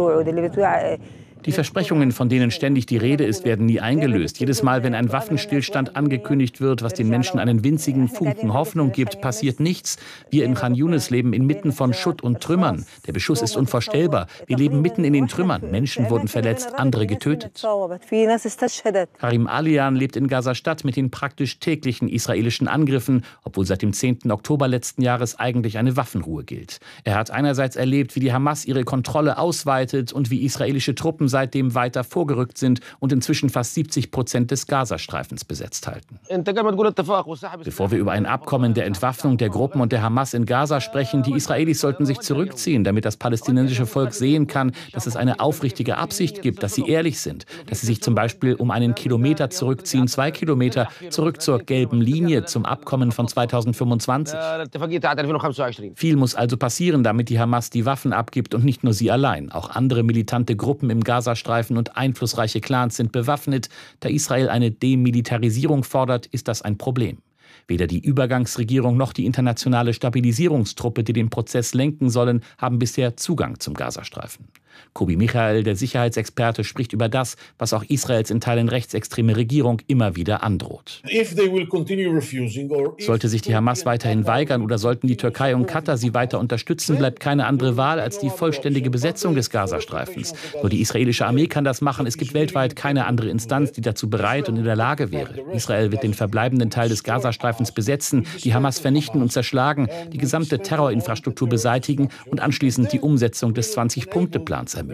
Die Versprechungen, von denen ständig die Rede ist, werden nie eingelöst. Jedes Mal, wenn ein Waffenstillstand angekündigt wird, was den Menschen einen winzigen Funken Hoffnung gibt, passiert nichts. Wir in Khan Yunis leben inmitten von Schutt und Trümmern. Der Beschuss ist unvorstellbar. Wir leben mitten in den Trümmern. Menschen wurden verletzt, andere getötet. Karim Alian lebt in Gaza-Stadt mit den praktisch täglichen israelischen Angriffen, obwohl seit dem zehnten Oktober letzten Jahres eigentlich eine Waffenruhe gilt. Er hat einerseits erlebt, wie die Hamas ihre Kontrolle ausweitet und wie israelische Truppen seitdem weiter vorgerückt sind und inzwischen fast siebzig Prozent des Gazastreifens besetzt halten. Bevor wir über ein Abkommen der Entwaffnung der Gruppen und der Hamas in Gaza sprechen, die Israelis sollten sich zurückziehen, damit das palästinensische Volk sehen kann, dass es eine aufrichtige Absicht gibt, dass sie ehrlich sind, dass sie sich zum Beispiel um einen Kilometer zurückziehen, zwei Kilometer zurück zur gelben Linie, zum Abkommen von zweitausendfünfundzwanzig. Viel muss also passieren, damit die Hamas die Waffen abgibt und nicht nur sie allein. Auch andere militante Gruppen im Gazastreifen und einflussreiche Clans sind bewaffnet. Da Israel eine Demilitarisierung fordert, ist das ein Problem. Weder die Übergangsregierung noch die internationale Stabilisierungstruppe, die den Prozess lenken sollen, haben bisher Zugang zum Gazastreifen. Kobi Michael, der Sicherheitsexperte, spricht über das, was auch Israels in Teilen rechtsextreme Regierung immer wieder androht. Sollte sich die Hamas weiterhin weigern oder sollten die Türkei und Katar sie weiter unterstützen, bleibt keine andere Wahl als die vollständige Besetzung des Gazastreifens. Nur die israelische Armee kann das machen. Es gibt weltweit keine andere Instanz, die dazu bereit und in der Lage wäre. Israel wird den verbleibenden Teil des Gazastreifens besetzen, die Hamas vernichten und zerschlagen, die gesamte Terrorinfrastruktur beseitigen und anschließend die Umsetzung des zwanzig-Punkte-Plans ermöglichen.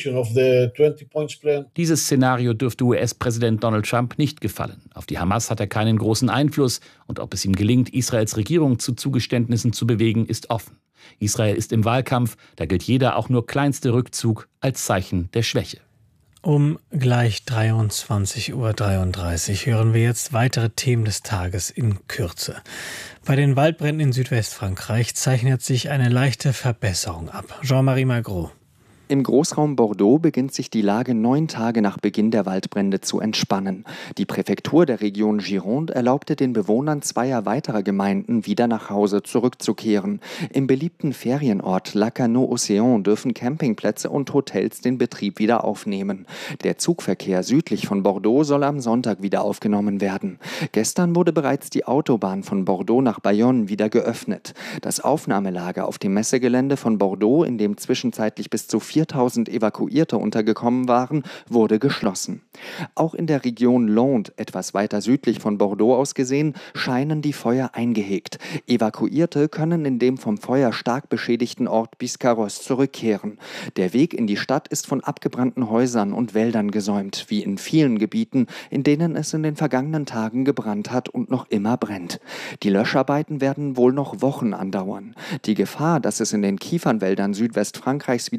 Dieses Szenario dürfte U S-Präsident Donald Trump nicht gefallen. Auf die Hamas hat er keinen großen Einfluss und ob es ihm gelingt, Israels Regierung zu Zugeständnissen zu bewegen, ist offen. Israel ist im Wahlkampf, da gilt jeder auch nur kleinste Rückzug als Zeichen der Schwäche. Um gleich dreiundzwanzig Uhr dreiunddreißig hören wir jetzt weitere Themen des Tages in Kürze. Bei den Waldbränden in Südwestfrankreich zeichnet sich eine leichte Verbesserung ab. Jean-Marie Magro. Im Großraum Bordeaux beginnt sich die Lage neun Tage nach Beginn der Waldbrände zu entspannen. Die Präfektur der Region Gironde erlaubte den Bewohnern zweier weiterer Gemeinden, wieder nach Hause zurückzukehren. Im beliebten Ferienort Lacanau-Océan dürfen Campingplätze und Hotels den Betrieb wieder aufnehmen. Der Zugverkehr südlich von Bordeaux soll am Sonntag wieder aufgenommen werden. Gestern wurde bereits die Autobahn von Bordeaux nach Bayonne wieder geöffnet. Das Aufnahmelager auf dem Messegelände von Bordeaux, in dem zwischenzeitlich bis zu viertausend Evakuierte untergekommen waren, wurde geschlossen. Auch in der Region Landes, etwas weiter südlich von Bordeaux aus gesehen, scheinen die Feuer eingehegt. Evakuierte können in dem vom Feuer stark beschädigten Ort Biscarrosse zurückkehren. Der Weg in die Stadt ist von abgebrannten Häusern und Wäldern gesäumt, wie in vielen Gebieten, in denen es in den vergangenen Tagen gebrannt hat und noch immer brennt. Die Löscharbeiten werden wohl noch Wochen andauern. Die Gefahr, dass es in den Kiefernwäldern Südwestfrankreichs wieder zu brennen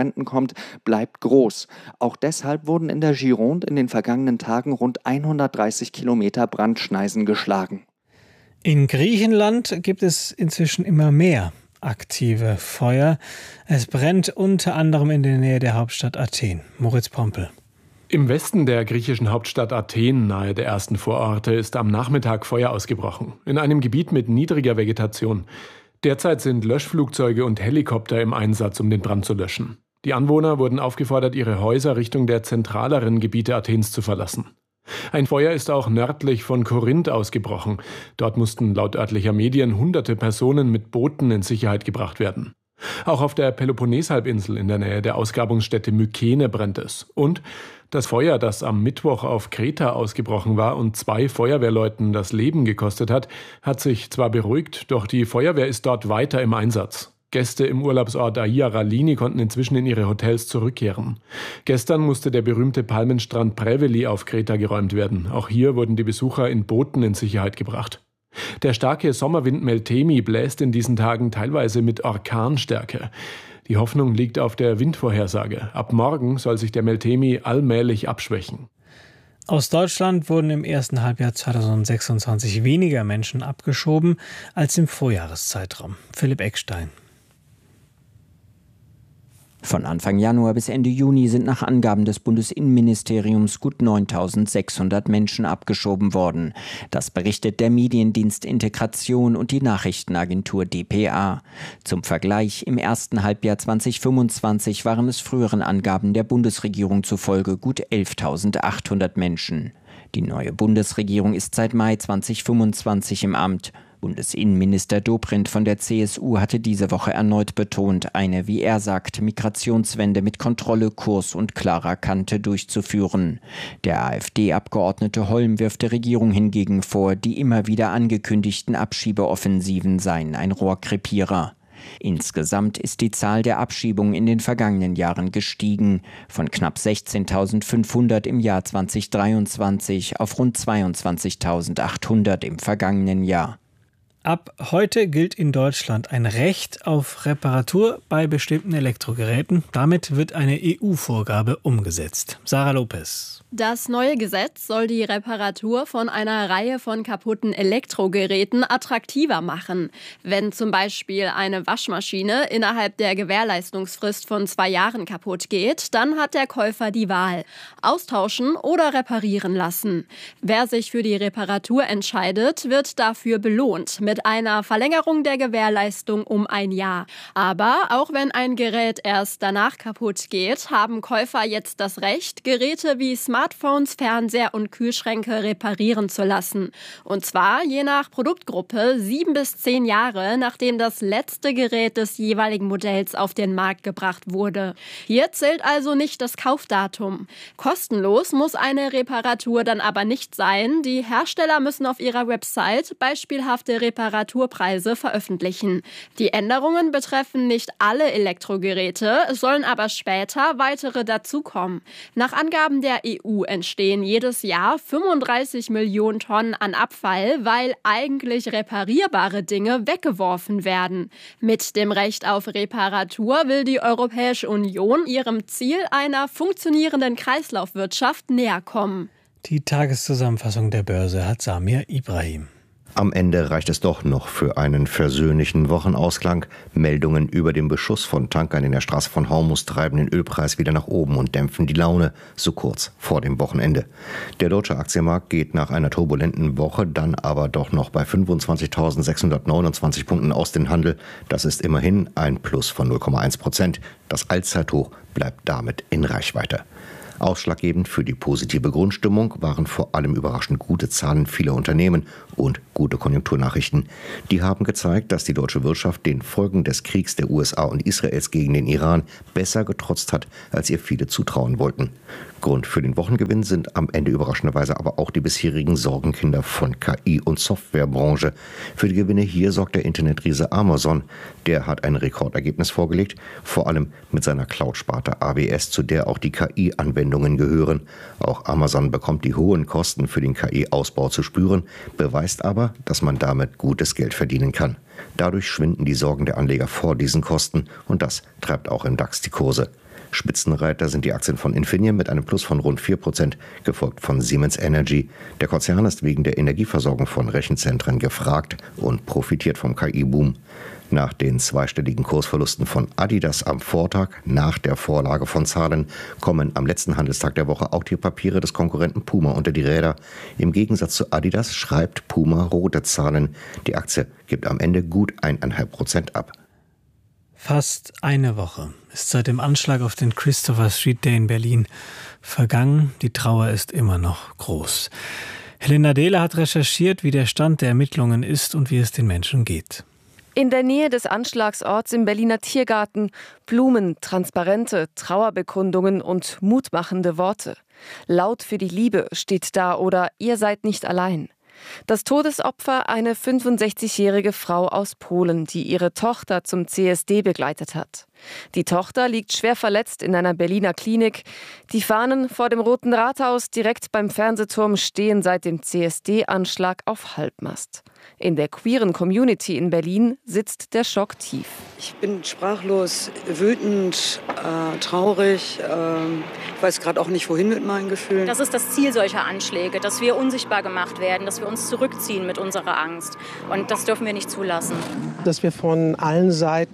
Waldbränden kommt, bleibt groß. Auch deshalb wurden in der Gironde in den vergangenen Tagen rund hundertdreißig Kilometer Brandschneisen geschlagen. In Griechenland gibt es inzwischen immer mehr aktive Feuer. Es brennt unter anderem in der Nähe der Hauptstadt Athen. Moritz Pompel. Im Westen der griechischen Hauptstadt Athen, nahe der ersten Vororte, ist am Nachmittag Feuer ausgebrochen. In einem Gebiet mit niedriger Vegetation. Derzeit sind Löschflugzeuge und Helikopter im Einsatz, um den Brand zu löschen. Die Anwohner wurden aufgefordert, ihre Häuser Richtung der zentraleren Gebiete Athens zu verlassen. Ein Feuer ist auch nördlich von Korinth ausgebrochen. Dort mussten laut örtlicher Medien hunderte Personen mit Booten in Sicherheit gebracht werden. Auch auf der Peloponneshalbinsel in der Nähe der Ausgrabungsstätte Mykene brennt es. Und das Feuer, das am Mittwoch auf Kreta ausgebrochen war und zwei Feuerwehrleuten das Leben gekostet hat, hat sich zwar beruhigt, doch die Feuerwehr ist dort weiter im Einsatz. Gäste im Urlaubsort Aia Ralini konnten inzwischen in ihre Hotels zurückkehren. Gestern musste der berühmte Palmenstrand Preveli auf Kreta geräumt werden. Auch hier wurden die Besucher in Booten in Sicherheit gebracht. Der starke Sommerwind Meltemi bläst in diesen Tagen teilweise mit Orkanstärke. Die Hoffnung liegt auf der Windvorhersage. Ab morgen soll sich der Meltemi allmählich abschwächen. Aus Deutschland wurden im ersten Halbjahr zweitausendsechsundzwanzig weniger Menschen abgeschoben als im Vorjahreszeitraum. Philipp Eckstein. Von Anfang Januar bis Ende Juni sind nach Angaben des Bundesinnenministeriums gut neuntausendsechshundert Menschen abgeschoben worden. Das berichtet der Mediendienst Integration und die Nachrichtenagentur D P A. Zum Vergleich, im ersten Halbjahr zweitausendfünfundzwanzig waren es früheren Angaben der Bundesregierung zufolge gut elftausendachthundert Menschen. Die neue Bundesregierung ist seit Mai zweitausendfünfundzwanzig im Amt. Bundesinnenminister Dobrindt von der C S U hatte diese Woche erneut betont, eine, wie er sagt, Migrationswende mit Kontrolle, Kurs und klarer Kante durchzuführen. Der AfD-Abgeordnete Holm wirft der Regierung hingegen vor, die immer wieder angekündigten Abschiebeoffensiven seien ein Rohrkrepierer. Insgesamt ist die Zahl der Abschiebungen in den vergangenen Jahren gestiegen, von knapp sechzehntausendfünfhundert im Jahr zweitausenddreiundzwanzig auf rund zweiundzwanzigtausendachthundert im vergangenen Jahr. Ab heute gilt in Deutschland ein Recht auf Reparatur bei bestimmten Elektrogeräten. Damit wird eine E U-Vorgabe umgesetzt. Sarah Lopez. Das neue Gesetz soll die Reparatur von einer Reihe von kaputten Elektrogeräten attraktiver machen. Wenn zum Beispiel eine Waschmaschine innerhalb der Gewährleistungsfrist von zwei Jahren kaputt geht, dann hat der Käufer die Wahl: austauschen oder reparieren lassen. Wer sich für die Reparatur entscheidet, wird dafür belohnt mit einer Verlängerung der Gewährleistung um ein Jahr. Aber auch wenn ein Gerät erst danach kaputt geht, haben Käufer jetzt das Recht, Geräte wie Smartphones, Fernseher und Kühlschränke reparieren zu lassen. Und zwar je nach Produktgruppe sieben bis zehn Jahre, nachdem das letzte Gerät des jeweiligen Modells auf den Markt gebracht wurde. Hier zählt also nicht das Kaufdatum. Kostenlos muss eine Reparatur dann aber nicht sein. Die Hersteller müssen auf ihrer Website beispielhafte Reparaturpreise veröffentlichen. Die Änderungen betreffen nicht alle Elektrogeräte, es sollen aber später weitere dazukommen. Nach Angaben der E U entstehen jedes Jahr fünfunddreißig Millionen Tonnen an Abfall, weil eigentlich reparierbare Dinge weggeworfen werden. Mit dem Recht auf Reparatur will die Europäische Union ihrem Ziel einer funktionierenden Kreislaufwirtschaft näher kommen. Die Tageszusammenfassung der Börse hat Samir Ibrahim. Am Ende reicht es doch noch für einen versöhnlichen Wochenausklang. Meldungen über den Beschuss von Tankern in der Straße von Hormuz treiben den Ölpreis wieder nach oben und dämpfen die Laune, so kurz vor dem Wochenende. Der deutsche Aktienmarkt geht nach einer turbulenten Woche dann aber doch noch bei fünfundzwanzigtausendsechshundertneunundzwanzig Punkten aus dem Handel. Das ist immerhin ein Plus von null Komma eins Prozent. Das Allzeithoch bleibt damit in Reichweite. Ausschlaggebend für die positive Grundstimmung waren vor allem überraschend gute Zahlen vieler Unternehmen und gute Konjunkturnachrichten. Die haben gezeigt, dass die deutsche Wirtschaft den Folgen des Kriegs der U S A und Israels gegen den Iran besser getrotzt hat, als ihr viele zutrauen wollten. Grund für den Wochengewinn sind am Ende überraschenderweise aber auch die bisherigen Sorgenkinder von K I- und Softwarebranche. Für die Gewinne hier sorgt der Internetriese Amazon. Der hat ein Rekordergebnis vorgelegt, vor allem mit seiner Cloud-Sparte A W S, zu der auch die K I-Anwendungen gehören. Auch Amazon bekommt die hohen Kosten für den K I-Ausbau zu spüren, beweist aber, dass man damit gutes Geld verdienen kann. Dadurch schwinden die Sorgen der Anleger vor diesen Kosten und das treibt auch im DAX die Kurse. Spitzenreiter sind die Aktien von Infineon mit einem Plus von rund vier Prozent, gefolgt von Siemens Energy. Der Konzern ist wegen der Energieversorgung von Rechenzentren gefragt und profitiert vom K I-Boom. Nach den zweistelligen Kursverlusten von Adidas am Vortag, nach der Vorlage von Zahlen, kommen am letzten Handelstag der Woche auch die Papiere des Konkurrenten Puma unter die Räder. Im Gegensatz zu Adidas schreibt Puma rote Zahlen. Die Aktie gibt am Ende gut eineinhalb Prozent ab. Fast eine Woche ist seit dem Anschlag auf den Christopher Street Day in Berlin vergangen. Die Trauer ist immer noch groß. Helena Dehler hat recherchiert, wie der Stand der Ermittlungen ist und wie es den Menschen geht. In der Nähe des Anschlagsorts im Berliner Tiergarten Blumen, Transparente, Trauerbekundungen und mutmachende Worte. Laut für die Liebe steht da oder ihr seid nicht allein. Das Todesopfer eine fünfundsechzigjährige Frau aus Polen, die ihre Tochter zum C S D begleitet hat. Die Tochter liegt schwer verletzt in einer Berliner Klinik. Die Fahnen vor dem Roten Rathaus direkt beim Fernsehturm stehen seit dem C S D-Anschlag auf Halbmast. In der queeren Community in Berlin sitzt der Schock tief. Ich bin sprachlos, wütend, äh, traurig. Äh, ich weiß gerade auch nicht, wohin mit meinen Gefühlen. Das ist das Ziel solcher Anschläge, dass wir unsichtbar gemacht werden, dass wir uns zurückziehen mit unserer Angst. Und das dürfen wir nicht zulassen. Dass wir von allen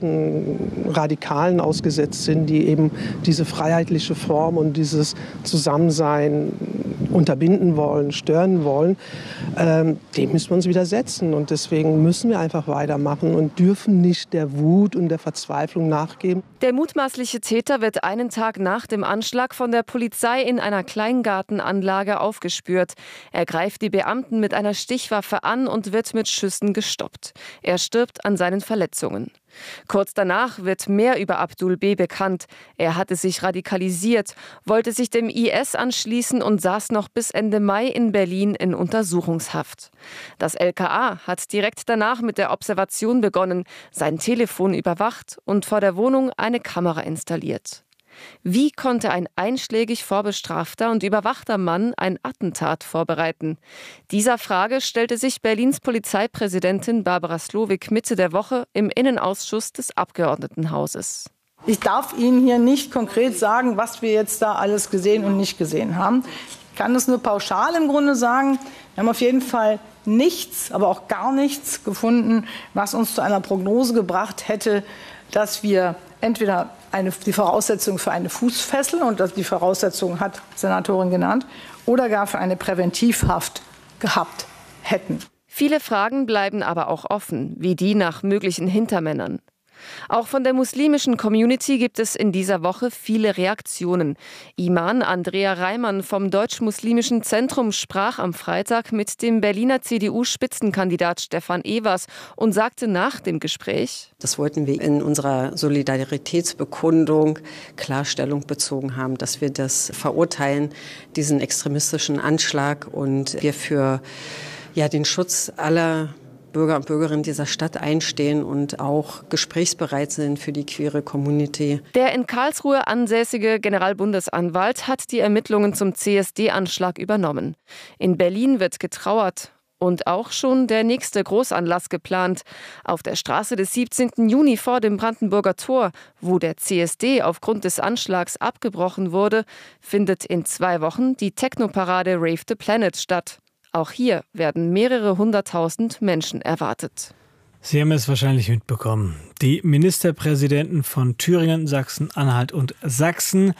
Seiten Radikalen ausgesetzt sind, die eben diese freiheitliche Form und dieses Zusammensein unterbinden wollen, stören wollen, ähm, dem müssen wir uns widersetzen. Und deswegen müssen wir einfach weitermachen und dürfen nicht der Wut und der Verzweiflung nachgeben. Der mutmaßliche Täter wird einen Tag nach dem Anschlag von der Polizei in einer Kleingartenanlage aufgespürt. Er greift die Beamten mit einer Stichwaffe an und wird mit Schüssen gestoppt. Er stirbt an seinen Verletzungen. Kurz danach wird mehr über Abdul B. bekannt. Er hatte sich radikalisiert, wollte sich dem I S anschließen und saß noch bis Ende Mai in Berlin in Untersuchungshaft. Das L K A hat direkt danach mit der Observation begonnen, sein Telefon überwacht und vor der Wohnung eine Kamera installiert. Wie konnte ein einschlägig vorbestrafter und überwachter Mann ein Attentat vorbereiten? Dieser Frage stellte sich Berlins Polizeipräsidentin Barbara Slowik Mitte der Woche im Innenausschuss des Abgeordnetenhauses. Ich darf Ihnen hier nicht konkret sagen, was wir jetzt da alles gesehen und nicht gesehen haben. Ich kann das nur pauschal im Grunde sagen. Wir haben auf jeden Fall nichts, aber auch gar nichts gefunden, was uns zu einer Prognose gebracht hätte, dass wir entweder eine, die Voraussetzung für eine Fußfessel, und das, die Voraussetzung hat die Senatorin genannt, oder gar für eine Präventivhaft gehabt hätten. Viele Fragen bleiben aber auch offen, wie die nach möglichen Hintermännern. Auch von der muslimischen Community gibt es in dieser Woche viele Reaktionen. Iman Andrea Reimann vom Deutsch-Muslimischen Zentrum sprach am Freitag mit dem Berliner C D U-Spitzenkandidat Stefan Evers und sagte nach dem Gespräch: Das wollten wir in unserer Solidaritätsbekundung Klarstellung bezogen haben, dass wir das verurteilen, diesen extremistischen Anschlag, und wir für ja, den Schutz aller Bürger und Bürgerinnen dieser Stadt einstehen und auch gesprächsbereit sind für die queere Community. Der in Karlsruhe ansässige Generalbundesanwalt hat die Ermittlungen zum C S D-Anschlag übernommen. In Berlin wird getrauert und auch schon der nächste Großanlass geplant. Auf der Straße des siebzehnten Juni vor dem Brandenburger Tor, wo der C S D aufgrund des Anschlags abgebrochen wurde, findet in zwei Wochen die Technoparade Rave the Planet statt. Auch hier werden mehrere hunderttausend Menschen erwartet. Sie haben es wahrscheinlich mitbekommen. Die Ministerpräsidenten von Thüringen, Sachsen-Anhalt und Sachsen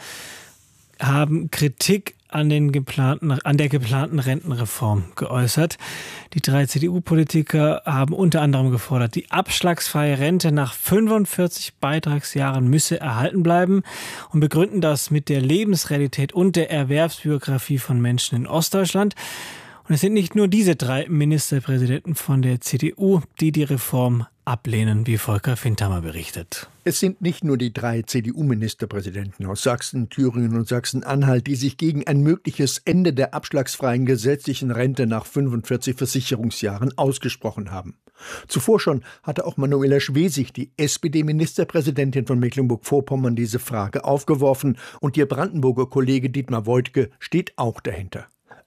haben Kritik an, den geplanten, an der geplanten Rentenreform geäußert. Die drei C D U-Politiker haben unter anderem gefordert, die abschlagsfreie Rente nach fünfundvierzig Beitragsjahren müsse erhalten bleiben und begründen das mit der Lebensrealität und der Erwerbsbiografie von Menschen in Ostdeutschland. Und es sind nicht nur diese drei Ministerpräsidenten von der C D U, die die Reform ablehnen, wie Volker Findhammer berichtet. Es sind nicht nur die drei C D U-Ministerpräsidenten aus Sachsen, Thüringen und Sachsen-Anhalt, die sich gegen ein mögliches Ende der abschlagsfreien gesetzlichen Rente nach fünfundvierzig Versicherungsjahren ausgesprochen haben. Zuvor schon hatte auch Manuela Schwesig, die S P D-Ministerpräsidentin von Mecklenburg-Vorpommern, diese Frage aufgeworfen, und ihr Brandenburger Kollege Dietmar Woidke steht auch dahinter.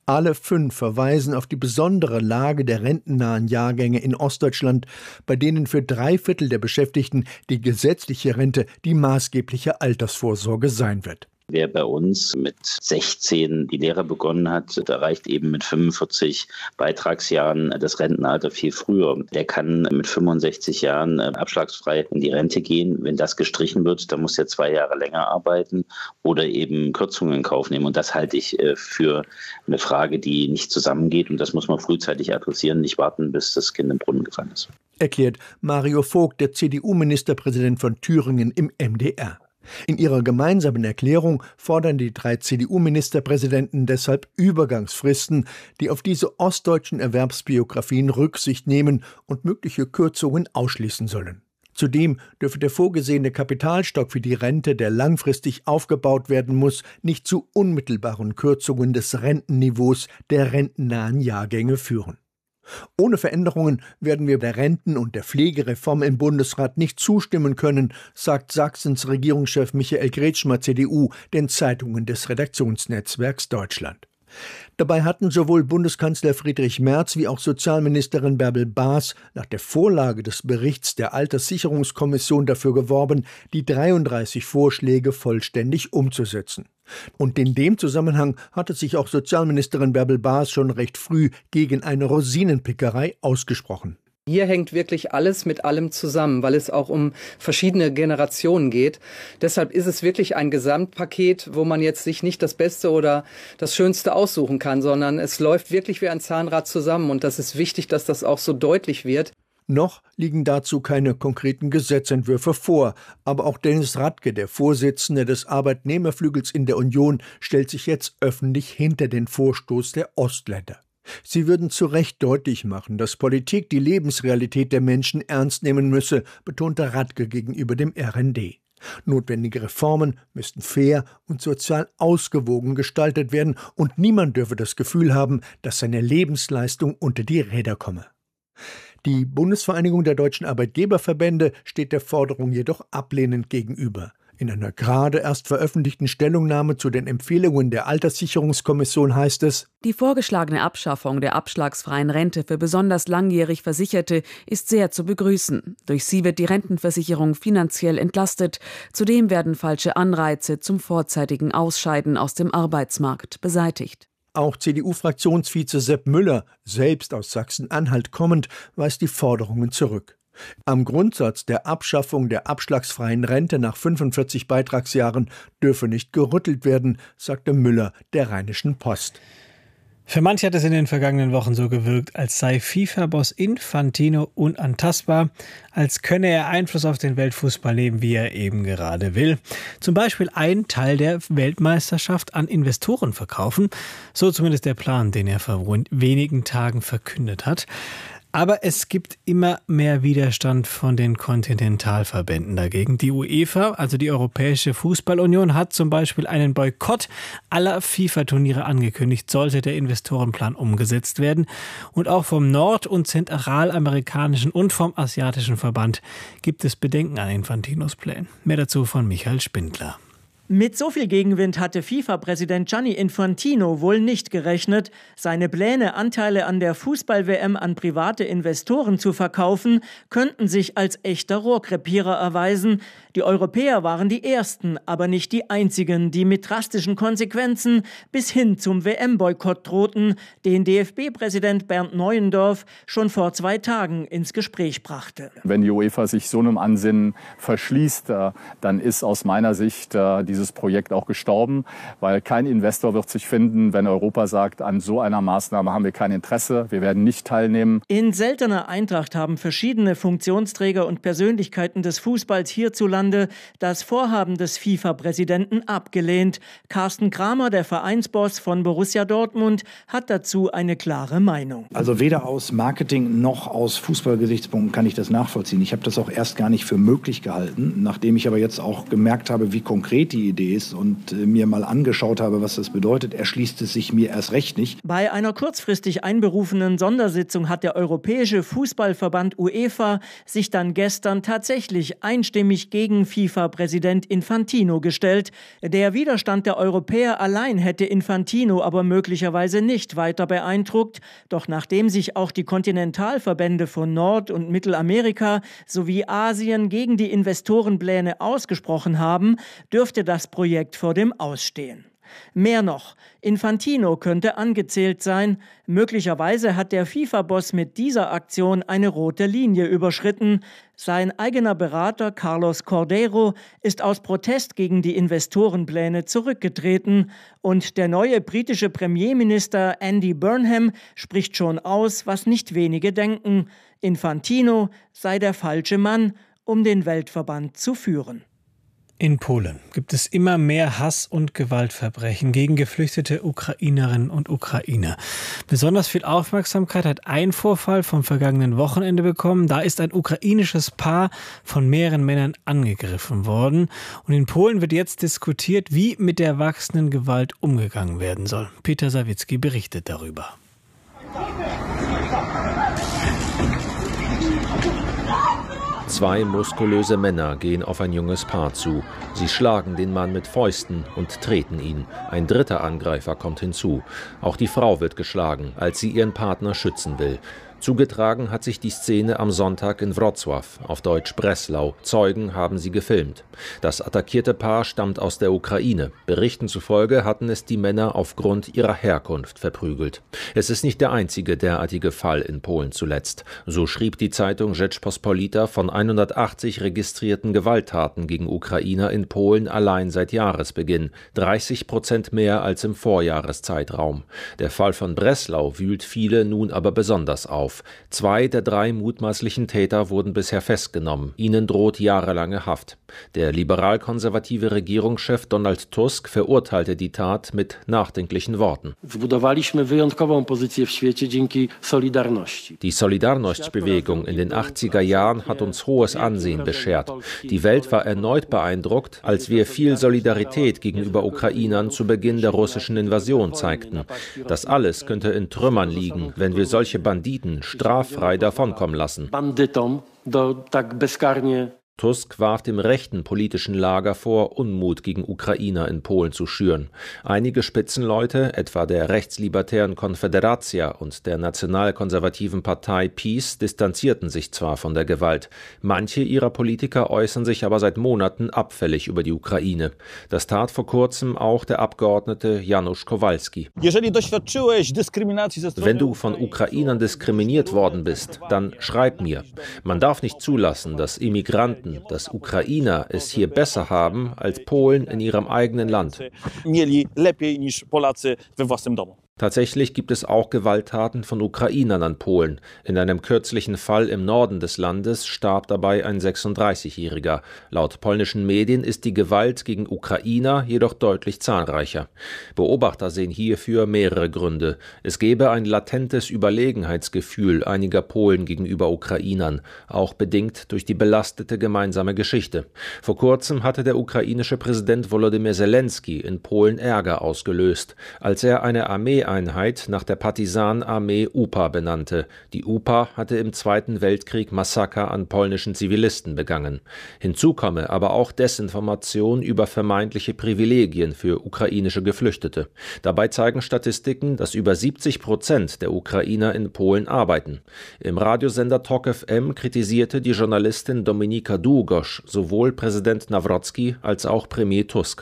Alle fünf verweisen auf die besondere Lage der rentennahen Jahrgänge in Ostdeutschland, bei denen für drei Viertel der Beschäftigten die gesetzliche Rente die maßgebliche Altersvorsorge sein wird. Wer bei uns mit sechzehn die Lehre begonnen hat, erreicht eben mit fünfundvierzig Beitragsjahren das Rentenalter viel früher. Der kann mit fünfundsechzig Jahren abschlagsfrei in die Rente gehen. Wenn das gestrichen wird, dann muss er zwei Jahre länger arbeiten oder eben Kürzungen in Kauf nehmen. Und das halte ich für eine Frage, die nicht zusammengeht. Und das muss man frühzeitig adressieren, nicht warten, bis das Kind im Brunnen gefallen ist. Erklärt Mario Vogt, der C D U-Ministerpräsident von Thüringen im M D R. In ihrer gemeinsamen Erklärung fordern die drei C D U-Ministerpräsidenten deshalb Übergangsfristen, die auf diese ostdeutschen Erwerbsbiografien Rücksicht nehmen und mögliche Kürzungen ausschließen sollen. Zudem dürfe der vorgesehene Kapitalstock für die Rente, der langfristig aufgebaut werden muss, nicht zu unmittelbaren Kürzungen des Rentenniveaus der rentennahen Jahrgänge führen. Ohne Veränderungen werden wir der Renten- und der Pflegereform im Bundesrat nicht zustimmen können, sagt Sachsens Regierungschef Michael Kretschmer, C D U, den Zeitungen des Redaktionsnetzwerks Deutschland. Dabei hatten sowohl Bundeskanzler Friedrich Merz wie auch Sozialministerin Bärbel Baas nach der Vorlage des Berichts der Alterssicherungskommission dafür geworben, die dreiunddreißig Vorschläge vollständig umzusetzen. Und in dem Zusammenhang hatte sich auch Sozialministerin Bärbel Baas schon recht früh gegen eine Rosinenpickerei ausgesprochen. Hier hängt wirklich alles mit allem zusammen, weil es auch um verschiedene Generationen geht. Deshalb ist es wirklich ein Gesamtpaket, wo man jetzt sich nicht das Beste oder das Schönste aussuchen kann, sondern es läuft wirklich wie ein Zahnrad zusammen. Und das ist wichtig, dass das auch so deutlich wird. Noch liegen dazu keine konkreten Gesetzentwürfe vor. Aber auch Dennis Radke, der Vorsitzende des Arbeitnehmerflügels in der Union, stellt sich jetzt öffentlich hinter den Vorstoß der Ostländer. Sie würden zu Recht deutlich machen, dass Politik die Lebensrealität der Menschen ernst nehmen müsse, betonte Radke gegenüber dem R N D. Notwendige Reformen müssten fair und sozial ausgewogen gestaltet werden und niemand dürfe das Gefühl haben, dass seine Lebensleistung unter die Räder komme. Die Bundesvereinigung der deutschen Arbeitgeberverbände steht der Forderung jedoch ablehnend gegenüber. In einer gerade erst veröffentlichten Stellungnahme zu den Empfehlungen der Alterssicherungskommission heißt es: Die vorgeschlagene Abschaffung der abschlagsfreien Rente für besonders langjährig Versicherte ist sehr zu begrüßen. Durch sie wird die Rentenversicherung finanziell entlastet. Zudem werden falsche Anreize zum vorzeitigen Ausscheiden aus dem Arbeitsmarkt beseitigt. Auch C D U-Fraktionsvize Sepp Müller, selbst aus Sachsen-Anhalt kommend, weist die Forderungen zurück. Am Grundsatz der Abschaffung der abschlagsfreien Rente nach fünfundvierzig Beitragsjahren dürfe nicht gerüttelt werden, sagte Müller der Rheinischen Post. Für manche hat es in den vergangenen Wochen so gewirkt, als sei FIFA-Boss Infantino unantastbar, als könne er Einfluss auf den Weltfußball nehmen, wie er eben gerade will. Zum Beispiel einen Teil der Weltmeisterschaft an Investoren verkaufen, so zumindest der Plan, den er vor wenigen Tagen verkündet hat. Aber es gibt immer mehr Widerstand von den Kontinentalverbänden dagegen. Die UEFA, also die Europäische Fußballunion, hat zum Beispiel einen Boykott aller FIFA-Turniere angekündigt, sollte der Investorenplan umgesetzt werden. Und auch vom nord- und zentralamerikanischen und vom asiatischen Verband gibt es Bedenken an Infantinos Plänen. Mehr dazu von Michael Spindler. Mit so viel Gegenwind hatte FIFA-Präsident Gianni Infantino wohl nicht gerechnet. Seine Pläne, Anteile an der Fußball-W M an private Investoren zu verkaufen, könnten sich als echter Rohrkrepierer erweisen. Die Europäer waren die Ersten, aber nicht die Einzigen, die mit drastischen Konsequenzen bis hin zum W M-Boykott drohten, den D F B-Präsident Bernd Neuendorf schon vor zwei Tagen ins Gespräch brachte. Wenn die UEFA sich so einem Ansinnen verschließt, dann ist aus meiner Sicht die dieses Projekt auch gestorben, weil kein Investor wird sich finden, wenn Europa sagt, an so einer Maßnahme haben wir kein Interesse, wir werden nicht teilnehmen. In seltener Eintracht haben verschiedene Funktionsträger und Persönlichkeiten des Fußballs hierzulande das Vorhaben des FIFA-Präsidenten abgelehnt. Carsten Kramer, der Vereinsboss von Borussia Dortmund, hat dazu eine klare Meinung. Also weder aus Marketing noch aus Fußballgesichtspunkten kann ich das nachvollziehen. Ich habe das auch erst gar nicht für möglich gehalten, nachdem ich aber jetzt auch gemerkt habe, wie konkret die Idee ist und äh, mir mal angeschaut habe, was das bedeutet, erschließt es sich mir erst recht nicht. Bei einer kurzfristig einberufenen Sondersitzung hat der Europäische Fußballverband UEFA sich dann gestern tatsächlich einstimmig gegen gegen FIFA-Präsident Infantino gestellt. Der Widerstand der Europäer allein hätte Infantino aber möglicherweise nicht weiter beeindruckt. Doch nachdem sich auch die Kontinentalverbände von Nord- und Mittelamerika sowie Asien gegen die Investorenpläne ausgesprochen haben, dürfte das Projekt vor dem Ausstehen. Mehr noch, Infantino könnte angezählt sein. Möglicherweise hat der FIFA-Boss mit dieser Aktion eine rote Linie überschritten. Sein eigener Berater Carlos Cordeiro ist aus Protest gegen die Investorenpläne zurückgetreten. Und der neue britische Premierminister Andy Burnham spricht schon aus, was nicht wenige denken. Infantino sei der falsche Mann, um den Weltverband zu führen. In Polen gibt es immer mehr Hass- und Gewaltverbrechen gegen geflüchtete Ukrainerinnen und Ukrainer. Besonders viel Aufmerksamkeit hat ein Vorfall vom vergangenen Wochenende bekommen. Da ist ein ukrainisches Paar von mehreren Männern angegriffen worden. Und in Polen wird jetzt diskutiert, wie mit der wachsenden Gewalt umgegangen werden soll. Peter Sawicki berichtet darüber. Zwei muskulöse Männer gehen auf ein junges Paar zu. Sie schlagen den Mann mit Fäusten und treten ihn. Ein dritter Angreifer kommt hinzu. Auch die Frau wird geschlagen, als sie ihren Partner schützen will. Zugetragen hat sich die Szene am Sonntag in Wrocław, auf Deutsch Breslau. Zeugen haben sie gefilmt. Das attackierte Paar stammt aus der Ukraine. Berichten zufolge hatten es die Männer aufgrund ihrer Herkunft verprügelt. Es ist nicht der einzige derartige Fall in Polen zuletzt. So schrieb die Zeitung Rzeczpospolita von hundertachtzig registrierten Gewalttaten gegen Ukrainer in Polen allein seit Jahresbeginn. dreißig Prozent mehr als im Vorjahreszeitraum. Der Fall von Breslau wühlt viele nun aber besonders auf. Zwei der drei mutmaßlichen Täter wurden bisher festgenommen. Ihnen droht jahrelange Haft. Der liberal-konservative Regierungschef Donald Tusk verurteilte die Tat mit nachdenklichen Worten. Die Solidarność-Bewegung in den achtziger Jahren hat uns hohes Ansehen beschert. Die Welt war erneut beeindruckt, als wir viel Solidarität gegenüber Ukrainern zu Beginn der russischen Invasion zeigten. Das alles könnte in Trümmern liegen, wenn wir solche Banditen straffrei davonkommen lassen. Tusk warf dem rechten politischen Lager vor, Unmut gegen Ukrainer in Polen zu schüren. Einige Spitzenleute, etwa der rechtslibertären Konfederacja und der nationalkonservativen Partei PiS, distanzierten sich zwar von der Gewalt. Manche ihrer Politiker äußern sich aber seit Monaten abfällig über die Ukraine. Das tat vor kurzem auch der Abgeordnete Janusz Kowalski. Wenn du von Ukrainern diskriminiert worden bist, dann schreib mir. Man darf nicht zulassen, dass Immigranten, dass Ukrainer es hier besser haben als Polen in ihrem eigenen Land. Tatsächlich gibt es auch Gewalttaten von Ukrainern an Polen. In einem kürzlichen Fall im Norden des Landes starb dabei ein sechsunddreißigjähriger. Laut polnischen Medien ist die Gewalt gegen Ukrainer jedoch deutlich zahlreicher. Beobachter sehen hierfür mehrere Gründe. Es gäbe ein latentes Überlegenheitsgefühl einiger Polen gegenüber Ukrainern, auch bedingt durch die belastete gemeinsame Geschichte. Vor kurzem hatte der ukrainische Präsident Volodymyr Zelensky in Polen Ärger ausgelöst, als er eine Armee Einheit nach der Partisanenarmee U P A benannte. Die U P A hatte im Zweiten Weltkrieg Massaker an polnischen Zivilisten begangen. Hinzu komme aber auch Desinformation über vermeintliche Privilegien für ukrainische Geflüchtete. Dabei zeigen Statistiken, dass über siebzig Prozent der Ukrainer in Polen arbeiten. Im Radiosender Tok F M kritisierte die Journalistin Dominika Długosz sowohl Präsident Nawrocki als auch Premier Tusk.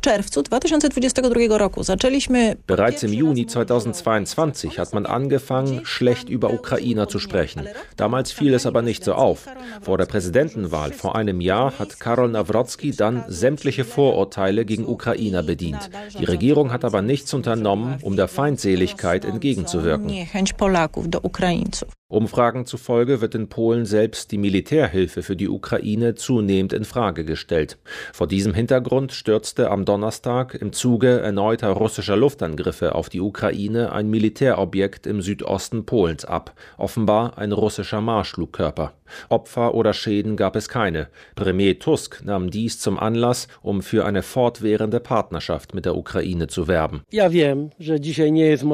Bereits im Juni zweitausendzweiundzwanzig hat man angefangen, schlecht über Ukrainer zu sprechen. Damals fiel es aber nicht so auf. Vor der Präsidentenwahl vor einem Jahr hat Karol Nawrocki dann sämtliche Vorurteile gegen Ukrainer bedient. Die Regierung hat aber nichts unternommen, um der Feindseligkeit entgegenzuwirken. Umfragen zufolge wird in Polen selbst die Militärhilfe für die Ukraine zunehmend in Frage gestellt. Vor diesem Hintergrund stürzte am Donnerstag im Zuge erneuter russischer Luftangriffe auf die Ukraine ein Militärobjekt im Südosten Polens ab, offenbar ein russischer Marschflugkörper. Opfer oder Schäden gab es keine. Premier Tusk nahm dies zum Anlass, um für eine fortwährende Partnerschaft mit der Ukraine zu werben.